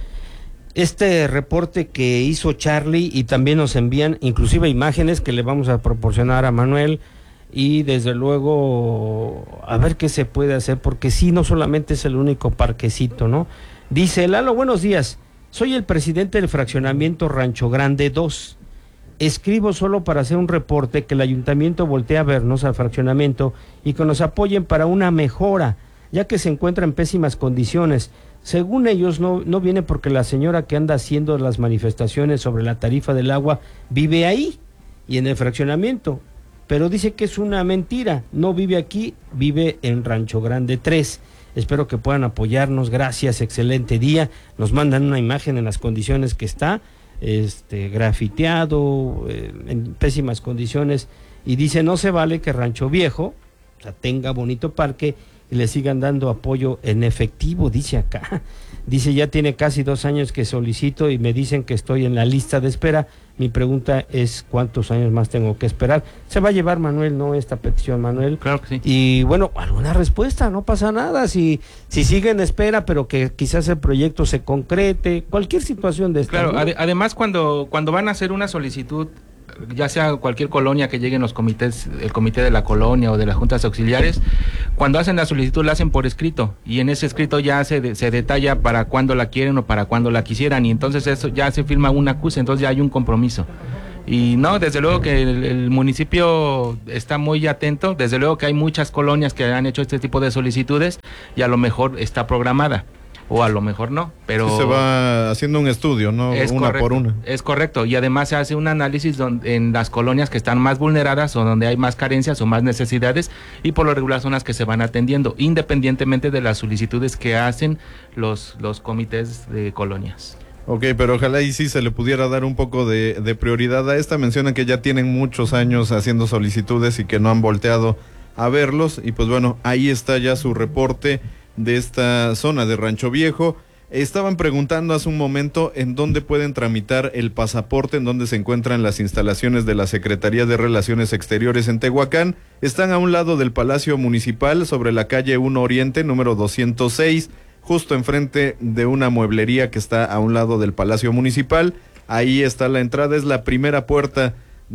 este reporte que hizo Charlie, y también nos envían inclusive imágenes que le vamos a proporcionar a Manuel, y desde luego a ver qué se puede hacer, porque sí, no solamente es el único parquecito, ¿no? Dice Lalo, buenos días, soy el presidente del fraccionamiento Rancho Grande dos. Escribo solo para hacer un reporte, que el ayuntamiento voltee a vernos al fraccionamiento y que nos apoyen para una mejora, ya que se encuentra en pésimas condiciones. Según ellos, no, no viene porque la señora que anda haciendo las manifestaciones sobre la tarifa del agua vive ahí y en el fraccionamiento, pero dice que es una mentira, no vive aquí, vive en Rancho Grande tres. Espero que puedan apoyarnos. Gracias, excelente día. Nos mandan una imagen en las condiciones que está, este, grafiteado, eh, en pésimas condiciones, y dice, no se vale que Rancho Viejo, o sea, tenga bonito parque y le sigan dando apoyo en efectivo, dice acá. Dice, ya tiene casi dos años que solicito y me dicen que estoy en la lista de espera. Mi pregunta es, ¿cuántos años más tengo que esperar? Se va a llevar, Manuel, ¿no? Esta petición, Manuel. Claro que sí. Y bueno, alguna respuesta, no pasa nada. Si, si sigue en espera, pero que quizás el proyecto se concrete, cualquier situación de esta. Claro, ¿no? ade- además cuando, cuando van a hacer una solicitud, ya sea cualquier colonia que lleguen los comités, el comité de la colonia o de las juntas auxiliares, cuando hacen la solicitud la hacen por escrito, y en ese escrito ya se, de, se detalla para cuándo la quieren o para cuándo la quisieran, y entonces eso ya se firma un acuse, entonces ya hay un compromiso. Y no, desde luego que el, el municipio está muy atento, desde luego que hay muchas colonias que han hecho este tipo de solicitudes y a lo mejor está programada. O a lo mejor no, pero... Sí, se va haciendo un estudio, ¿no? Es una correcto, por una. Es correcto, y además se hace un análisis donde, en las colonias que están más vulneradas o donde hay más carencias o más necesidades, y por lo regular son las que se van atendiendo, independientemente de las solicitudes que hacen los, los comités de colonias. Ok, pero ojalá y sí se le pudiera dar un poco de, de prioridad a esta. Mencionan que ya tienen muchos años haciendo solicitudes y que no han volteado a verlos, y pues bueno, ahí está ya su reporte de esta zona de Rancho Viejo. Estaban preguntando hace un momento en dónde pueden tramitar el pasaporte, en dónde se encuentran las instalaciones de la Secretaría de Relaciones Exteriores en Tehuacán. Están a un lado del Palacio Municipal, sobre la calle uno Oriente, número doscientos seis, justo enfrente de una mueblería que está a un lado del Palacio Municipal. Ahí está la entrada, es la primera puerta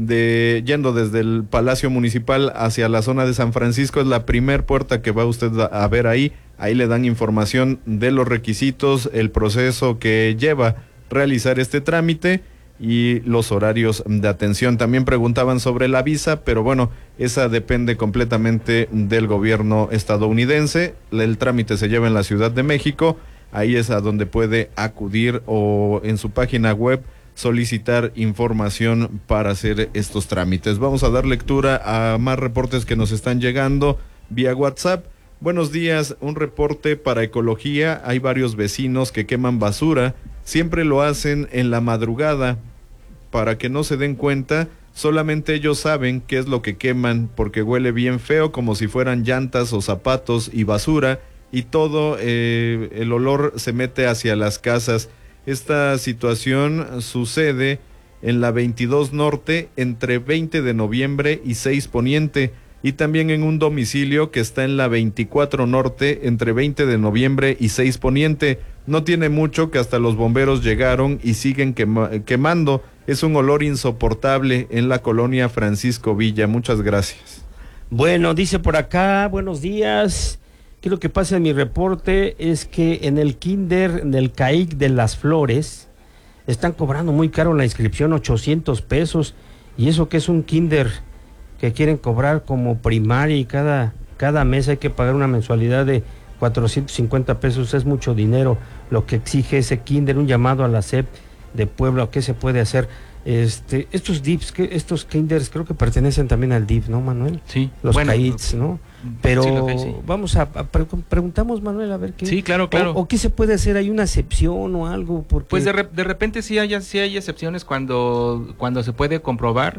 de yendo desde el Palacio Municipal hacia la zona de San Francisco, es la primer puerta que va usted a ver ahí. Ahí le dan información de los requisitos, el proceso que lleva realizar este trámite y los horarios de atención. También preguntaban sobre la visa, pero bueno, esa depende completamente del gobierno estadounidense. El trámite se lleva en la Ciudad de México, ahí es a donde puede acudir, o en su página web solicitar información para hacer estos trámites. Vamos a dar lectura a más reportes que nos están llegando vía WhatsApp. Buenos días, un reporte para ecología. Hay varios vecinos que queman basura, siempre lo hacen en la madrugada, para que no se den cuenta, solamente ellos saben qué es lo que queman, porque huele bien feo, como si fueran llantas o zapatos y basura, y todo eh, el olor se mete hacia las casas. Esta situación sucede en la veintidós Norte, entre veinte de noviembre y seis Poniente, y también en un domicilio que está en la veinticuatro Norte, entre veinte de noviembre y seis Poniente. No tiene mucho que hasta los bomberos llegaron y siguen quema, quemando. Es un olor insoportable en la colonia Francisco Villa. Muchas gracias. Bueno, dice por acá, buenos días. ¿Qué es lo que pasa en mi reporte? Es que en el kinder del C A I C de Las Flores están cobrando muy caro la inscripción, ochocientos pesos, y eso que es un kinder que quieren cobrar como primaria, y cada, cada mes hay que pagar una mensualidad de cuatrocientos cincuenta pesos, es mucho dinero lo que exige ese kinder. Un llamado a la S E P de Puebla, ¿qué se puede hacer? Este, estos D I Ps, que, estos kinders creo que pertenecen también al D I F, ¿no, Manuel? Sí. Los bueno, C A I Ts, ¿no? Pero sí, lo que sí. vamos a, a pre preguntamos, Manuel, a ver qué. Sí, claro, claro. O, o qué se puede hacer, hay una excepción o algo, porque pues de, re de repente sí hay, sí hay excepciones cuando, cuando se puede comprobar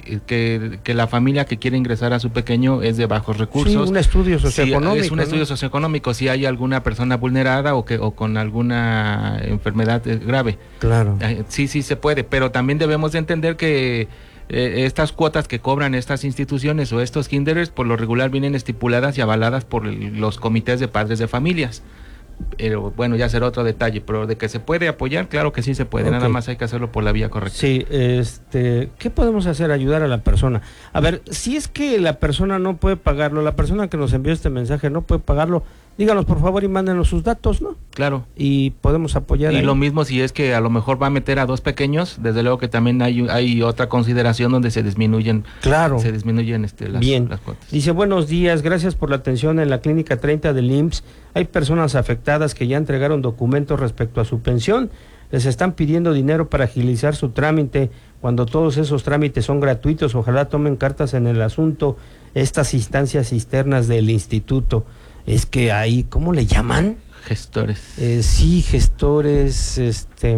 que, que la familia que quiere ingresar a su pequeño es de bajos recursos. Sí, un estudio socioeconómico. Sí, es un ¿no? estudio socioeconómico, si hay alguna persona vulnerada o que o con alguna enfermedad grave. Claro. Sí, sí se puede, pero también debemos de entender que eh, estas cuotas que cobran estas instituciones o estos kinderers por lo regular vienen estipuladas y avaladas por el, los comités de padres de familias. Pero bueno, ya será otro detalle, pero de que se puede apoyar, claro que sí se puede, okay. Nada más hay que hacerlo por la vía correcta. Sí, este, ¿qué podemos hacer? Ayudar a la persona. A ver, si es que la persona no puede pagarlo, la persona que nos envió este mensaje no puede pagarlo, díganos por favor y mándenos sus datos, ¿no? Claro. Y podemos apoyar. Y ahí. Lo mismo si es que a lo mejor va a meter a dos pequeños, desde luego que también hay, hay otra consideración donde se disminuyen. Claro. Se disminuyen este, las, Bien. las cuotas. Dice, buenos días, gracias por la atención en la clínica treinta del I M S S. Hay personas afectadas que ya entregaron documentos respecto a su pensión. Les están pidiendo dinero para agilizar su trámite, cuando todos esos trámites son gratuitos. Ojalá tomen cartas en el asunto estas instancias externas del instituto. es que hay, ¿cómo le llaman? Gestores. Eh, sí, gestores, este,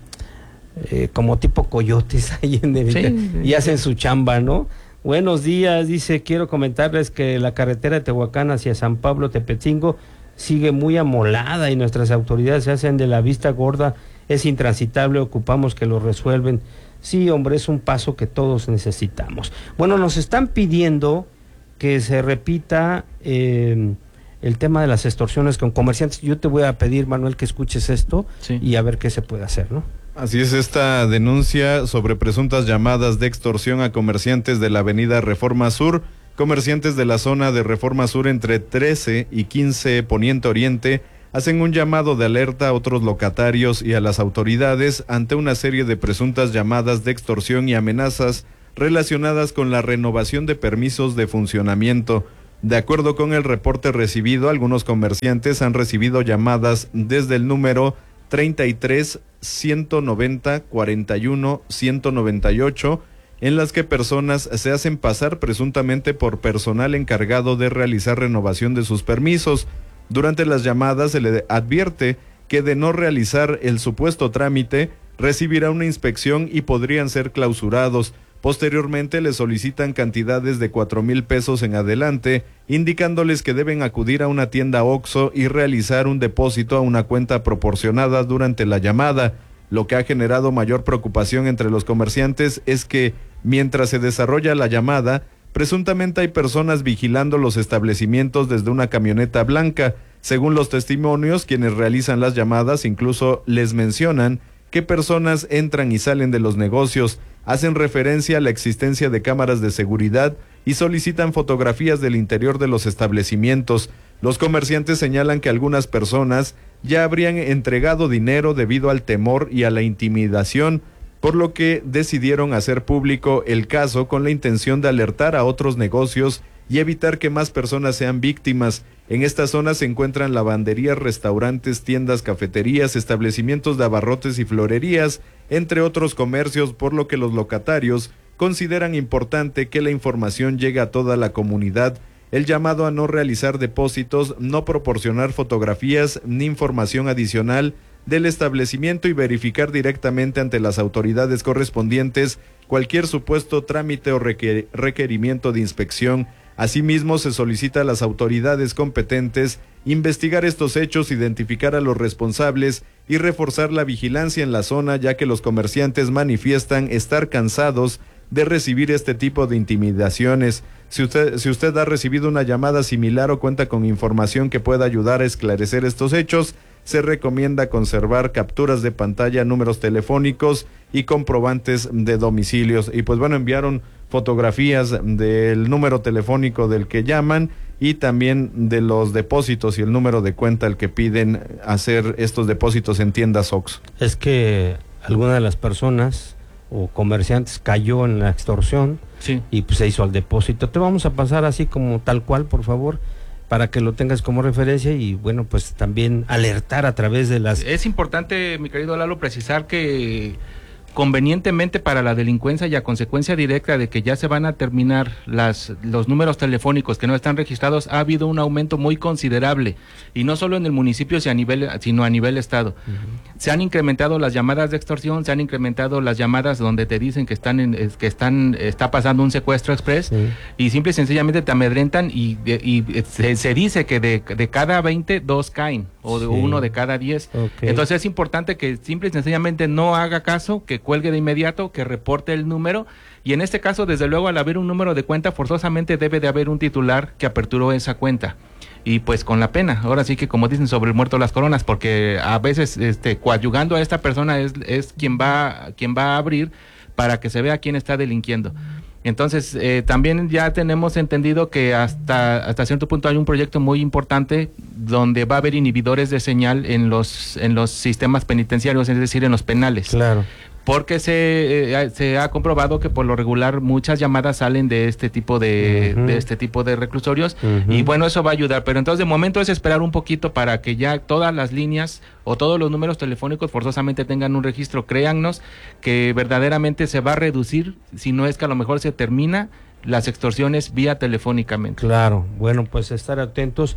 eh, como tipo coyotes ahí en el, sí, y hacen su chamba, ¿no? Buenos días, dice, quiero comentarles que la carretera de Tehuacán hacia San Pablo Tepetzingo sigue muy amolada y nuestras autoridades se hacen de la vista gorda, es intransitable, ocupamos que lo resuelven. Sí, hombre, es un paso que todos necesitamos. Bueno, nos están pidiendo que se repita eh, el tema de las extorsiones con comerciantes. Yo te voy a pedir, Manuel, que escuches esto, sí, y a ver qué se puede hacer, ¿no? Así es, esta denuncia sobre presuntas llamadas de extorsión a comerciantes de la avenida Reforma Sur, comerciantes de la zona de Reforma Sur entre trece y quince Poniente Oriente, hacen un llamado de alerta a otros locatarios y a las autoridades ante una serie de presuntas llamadas de extorsión y amenazas relacionadas con la renovación de permisos de funcionamiento. De acuerdo con el reporte recibido, algunos comerciantes han recibido llamadas desde el número treinta y tres, ciento noventa, cuarenta y uno, ciento noventa y ocho, en las que personas se hacen pasar presuntamente por personal encargado de realizar renovación de sus permisos. Durante las llamadas se le advierte que de no realizar el supuesto trámite, recibirá una inspección y podrían ser clausurados. Posteriormente le solicitan cantidades de cuatro mil pesos en adelante, indicándoles que deben acudir a una tienda Oxxo y realizar un depósito a una cuenta proporcionada durante la llamada. Lo que ha generado mayor preocupación entre los comerciantes es que, mientras se desarrolla la llamada, presuntamente hay personas vigilando los establecimientos desde una camioneta blanca. Según los testimonios, quienes realizan las llamadas incluso les mencionan que personas entran y salen de los negocios, hacen referencia a la existencia de cámaras de seguridad y solicitan fotografías del interior de los establecimientos. Los comerciantes señalan que algunas personas ya habrían entregado dinero debido al temor y a la intimidación, por lo que decidieron hacer público el caso con la intención de alertar a otros negocios y evitar que más personas sean víctimas. En esta zona se encuentran lavanderías, restaurantes, tiendas, cafeterías, establecimientos de abarrotes y florerías, entre otros comercios, por lo que los locatarios consideran importante que la información llegue a toda la comunidad. El llamado a no realizar depósitos, no proporcionar fotografías ni información adicional del establecimiento y verificar directamente ante las autoridades correspondientes cualquier supuesto trámite o requer- requerimiento de inspección. Asimismo, se solicita a las autoridades competentes investigar estos hechos, identificar a los responsables y reforzar la vigilancia en la zona, ya que los comerciantes manifiestan estar cansados de recibir este tipo de intimidaciones. Si usted, si usted ha recibido una llamada similar o cuenta con información que pueda ayudar a esclarecer estos hechos, se recomienda conservar capturas de pantalla, números telefónicos y comprobantes de domicilios. Y pues bueno, enviaron fotografías del número telefónico del que llaman y también de los depósitos y el número de cuenta al que piden hacer estos depósitos en tiendas Oxxo. Es que alguna de las personas o comerciantes cayó en la extorsión, sí, y pues se hizo al depósito. Te vamos a pasar así como tal cual, por favor, para que lo tengas como referencia y bueno, pues también alertar a través de las... Es importante, mi querido Lalo, precisar que convenientemente para la delincuencia y a consecuencia directa de que ya se van a terminar las los números telefónicos que no están registrados, ha habido un aumento muy considerable, y no solo en el municipio sino a nivel, sino a nivel estado. Uh-huh. Se han incrementado las llamadas de extorsión, se han incrementado las llamadas donde te dicen que están en, que están está pasando un secuestro express, sí, y simple y sencillamente te amedrentan y, y, y se, se dice que de, de cada veinte, dos caen, o de sí, uno de cada diez. Okay. Entonces es importante que simple y sencillamente no haga caso, que cuelgue de inmediato, que reporte el número, y en este caso, desde luego, al haber un número de cuenta, forzosamente debe de haber un titular que aperturó esa cuenta. Y pues con la pena, ahora sí que como dicen, sobre el muerto las coronas, porque a veces este coadyugando a esta persona es, es quien va quien va a abrir para que se vea quién está delinquiendo. Entonces, eh, también ya tenemos entendido que hasta hasta cierto punto hay un proyecto muy importante donde va a haber inhibidores de señal en los en los sistemas penitenciarios, es decir, en los penales. Claro. Porque se, eh, se ha comprobado que por lo regular muchas llamadas salen de este tipo de, uh-huh. de este tipo de reclusorios, uh-huh. y bueno, eso va a ayudar, pero entonces de momento es esperar un poquito para que ya todas las líneas o todos los números telefónicos forzosamente tengan un registro. Créannos que verdaderamente se va a reducir, si no es que a lo mejor se termina las extorsiones vía telefónicamente. Claro, bueno, pues estar atentos.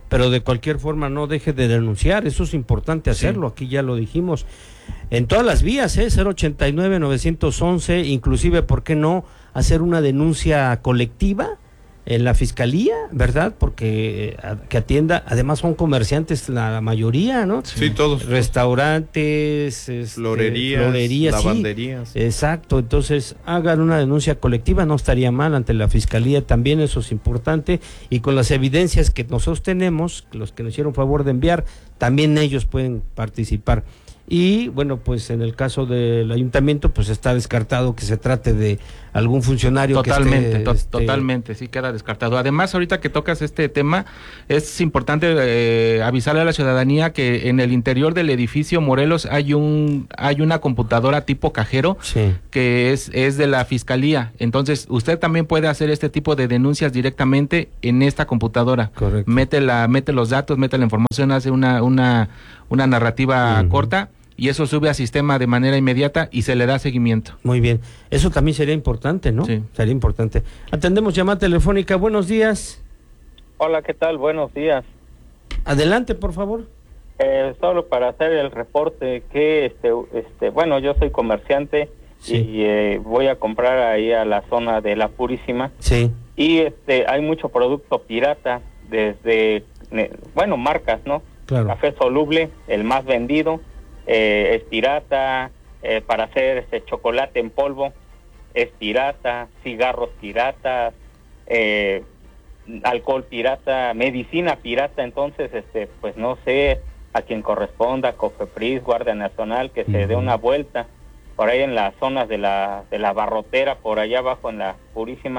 pero de cualquier forma no deje de denunciar, eso es importante hacerlo, sí. Aquí ya lo dijimos, en todas las vías, ¿eh? cero ochenta y nueve, novecientos once, inclusive, ¿por qué no hacer una denuncia colectiva en la fiscalía, verdad? Porque eh, que atienda, además son comerciantes la mayoría, ¿no? Sí, todos. Restaurantes, este, florerías, florerías, lavanderías. Sí, exacto, entonces hagan una denuncia colectiva, no estaría mal ante la fiscalía también, eso es importante, y con las evidencias que nosotros tenemos, los que nos hicieron favor de enviar, también ellos pueden participar. Y bueno, pues en el caso del ayuntamiento, pues está descartado que se trate de algún funcionario totalmente, que esté, to este... totalmente, sí queda descartado. Además, ahorita que tocas este tema, es importante eh, avisarle a la ciudadanía que en el interior del edificio Morelos hay un hay una computadora tipo cajero, sí, que es es de la fiscalía. Entonces, usted también puede hacer este tipo de denuncias directamente en esta computadora. Correcto. Mete la mete los datos, mete la información, hace una una una narrativa uh-huh. corta. Y eso sube al sistema de manera inmediata y se le da seguimiento. Muy bien. Eso también sería importante, ¿no? Sí. Sería importante. Atendemos llamada telefónica. Buenos días. Hola, ¿qué tal? Buenos días. Adelante, por favor. Eh, solo para hacer el reporte que, este, este, bueno, yo soy comerciante, sí, y eh, voy a comprar ahí a la zona de La Purísima. Sí. Y este, hay mucho producto pirata, desde, bueno, marcas, ¿no? Claro. Café soluble, el más vendido. Eh, es pirata, eh, para hacer este chocolate en polvo es pirata, cigarros piratas, eh, alcohol pirata, medicina pirata. Entonces, este, pues no sé a quién corresponda, Cofepris, Guardia Nacional, que se uh-huh. dé una vuelta por ahí en las zonas de la de la Barrotera, por allá abajo en La Purísima,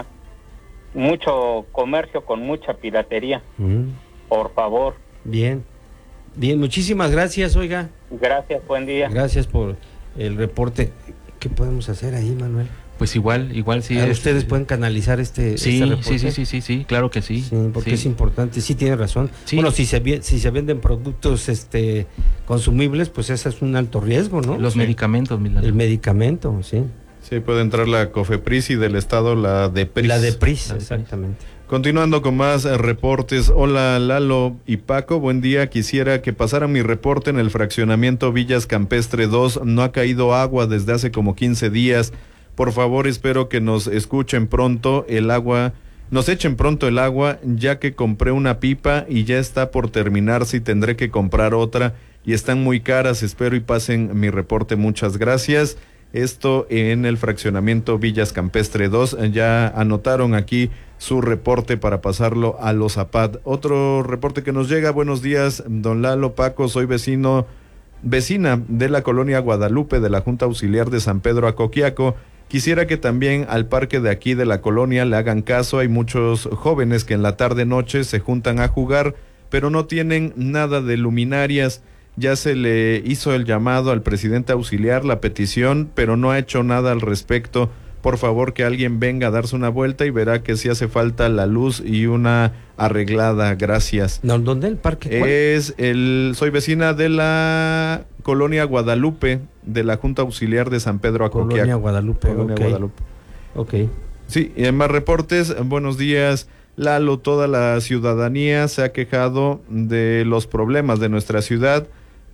mucho comercio con mucha piratería. Uh-huh. Por favor. Bien. Bien, muchísimas gracias, oiga. Gracias, buen día. Gracias por el reporte. ¿Qué podemos hacer ahí, Manuel? Pues igual, igual sí. Ah, es, ustedes pueden canalizar este, sí, este reporte. Sí, sí, sí, sí, sí, claro que sí. Sí, porque sí. es importante, sí tiene razón. Sí. Bueno, si se si se venden productos este consumibles, pues ese es un alto riesgo, ¿no? Los sí. medicamentos, Milano. El medicamento, sí. Sí, puede entrar la Cofepris y del Estado la DEPRIS. La DEPRIS, exactamente. Continuando con más eh, reportes. Hola Lalo y Paco, buen día. Quisiera que pasara mi reporte en el fraccionamiento Villas Campestre dos. No ha caído agua desde hace como quince días. Por favor, espero que nos escuchen pronto el agua, nos echen pronto el agua, ya que compré una pipa y ya está por terminarse y tendré que comprar otra y están muy caras. Espero y pasen mi reporte. Muchas gracias. Esto en el fraccionamiento Villas Campestre dos. Ya anotaron aquí su reporte para pasarlo a los A P A D. Otro reporte que nos llega. Buenos días, don Lalo, Paco, soy vecino, vecina de la colonia Guadalupe de la Junta Auxiliar de San Pedro Acoquiaco. Quisiera que también al parque de aquí de la colonia le hagan caso. Hay muchos jóvenes que en la tarde noche se juntan a jugar, pero no tienen nada de luminarias. Ya se le hizo el llamado al presidente auxiliar, la petición, pero no ha hecho nada al respecto. Por favor, que alguien venga a darse una vuelta y verá que sí hace falta la luz y una arreglada. Gracias. ¿Dónde el parque? ¿Cuál? Es el, soy vecina de la colonia Guadalupe, de la Junta Auxiliar de San Pedro Acoquiaco. Colonia Guadalupe, Colonia okay. Guadalupe. Ok. Sí, y en más reportes, buenos días, Lalo. Toda la ciudadanía se ha quejado de los problemas de nuestra ciudad,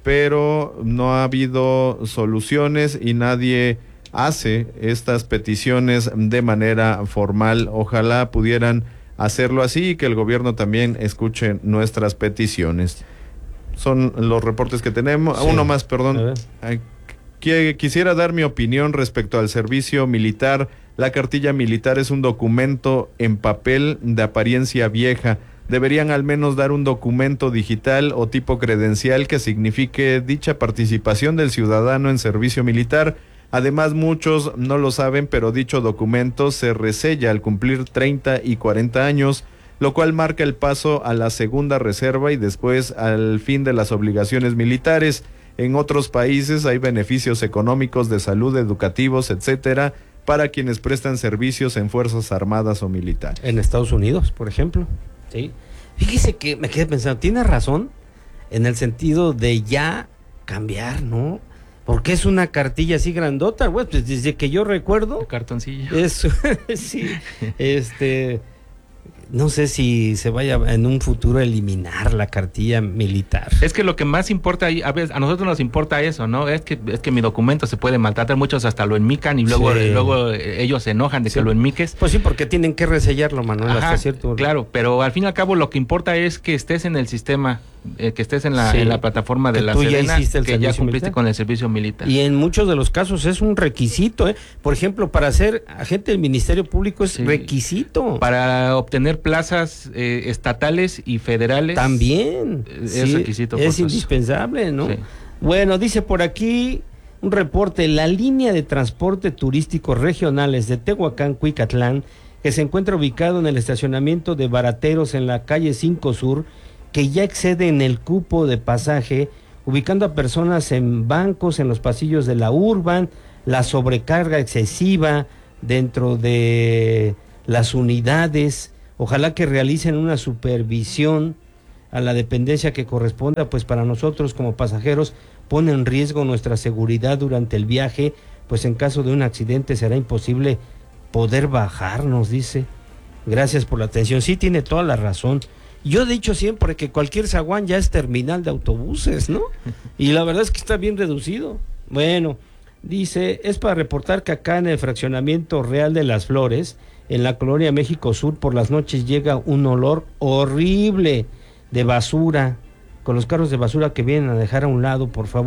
pero no ha habido soluciones y nadie hace estas peticiones de manera formal. Ojalá pudieran hacerlo así y que el gobierno también escuche nuestras peticiones. Son los reportes que tenemos. Sí. Uno más, perdón. Quisiera dar mi opinión respecto al servicio militar. La cartilla militar es un documento en papel de apariencia vieja. Deberían al menos dar un documento digital o tipo credencial que signifique dicha participación del ciudadano en servicio militar. Además, muchos no lo saben, pero dicho documento se resella al cumplir treinta y cuarenta años, lo cual marca el paso a la segunda reserva y después al fin de las obligaciones militares. En otros países hay beneficios económicos, de salud, educativos, etcétera, para quienes prestan servicios en Fuerzas Armadas o militares. En Estados Unidos, por ejemplo. Sí. Fíjese que me quedé pensando, tiene razón en el sentido de ya cambiar, ¿no? Porque es una cartilla así grandota, güey, pues desde que yo recuerdo. El cartoncillo. Eso, sí, este, no sé si se vaya en un futuro a eliminar la cartilla militar. Es que lo que más importa ahí, a veces a nosotros nos importa eso, ¿no? Es que es que mi documento se puede maltratar, muchos hasta lo enmican y luego Sí. luego ellos se enojan de Sí. que lo enmiques. Pues sí, porque tienen que resellarlo, Manuel, Ajá, hasta cierto. claro, pero al fin y al cabo lo que importa es que estés en el sistema, eh, que estés en la, Sí. en la plataforma de Que la tú ya Sedena, hiciste el que ya servicio cumpliste militar. con el servicio militar. Y en muchos de los casos es un requisito, ¿eh? Por ejemplo, para ser agente del Ministerio Público es Sí. requisito. Para obtener plazas eh, estatales y federales También. eh, es Sí, requisito. es forzoso. indispensable, ¿no? Sí. Bueno, dice por aquí un reporte, la línea de transporte turístico regionales de Tehuacán, Cuicatlán, que se encuentra ubicado en el estacionamiento de Barateros en la calle cinco Sur, que ya excede en el cupo de pasaje, ubicando a personas en bancos, en los pasillos de la Urban, la sobrecarga excesiva dentro de las unidades. Ojalá que realicen una supervisión a la dependencia que corresponda, pues para nosotros como pasajeros pone en riesgo nuestra seguridad durante el viaje, pues en caso de un accidente será imposible poder bajar, nos dice. Gracias por la atención. Sí, tiene toda la razón. Yo he dicho siempre que cualquier zaguán ya es terminal de autobuses, ¿no? Y la verdad es que está bien reducido. Bueno, dice, es para reportar que acá en el fraccionamiento Real de las Flores, en la colonia México Sur, por las noches llega un olor horrible de basura, con los carros de basura que vienen a dejar a un lado, por favor.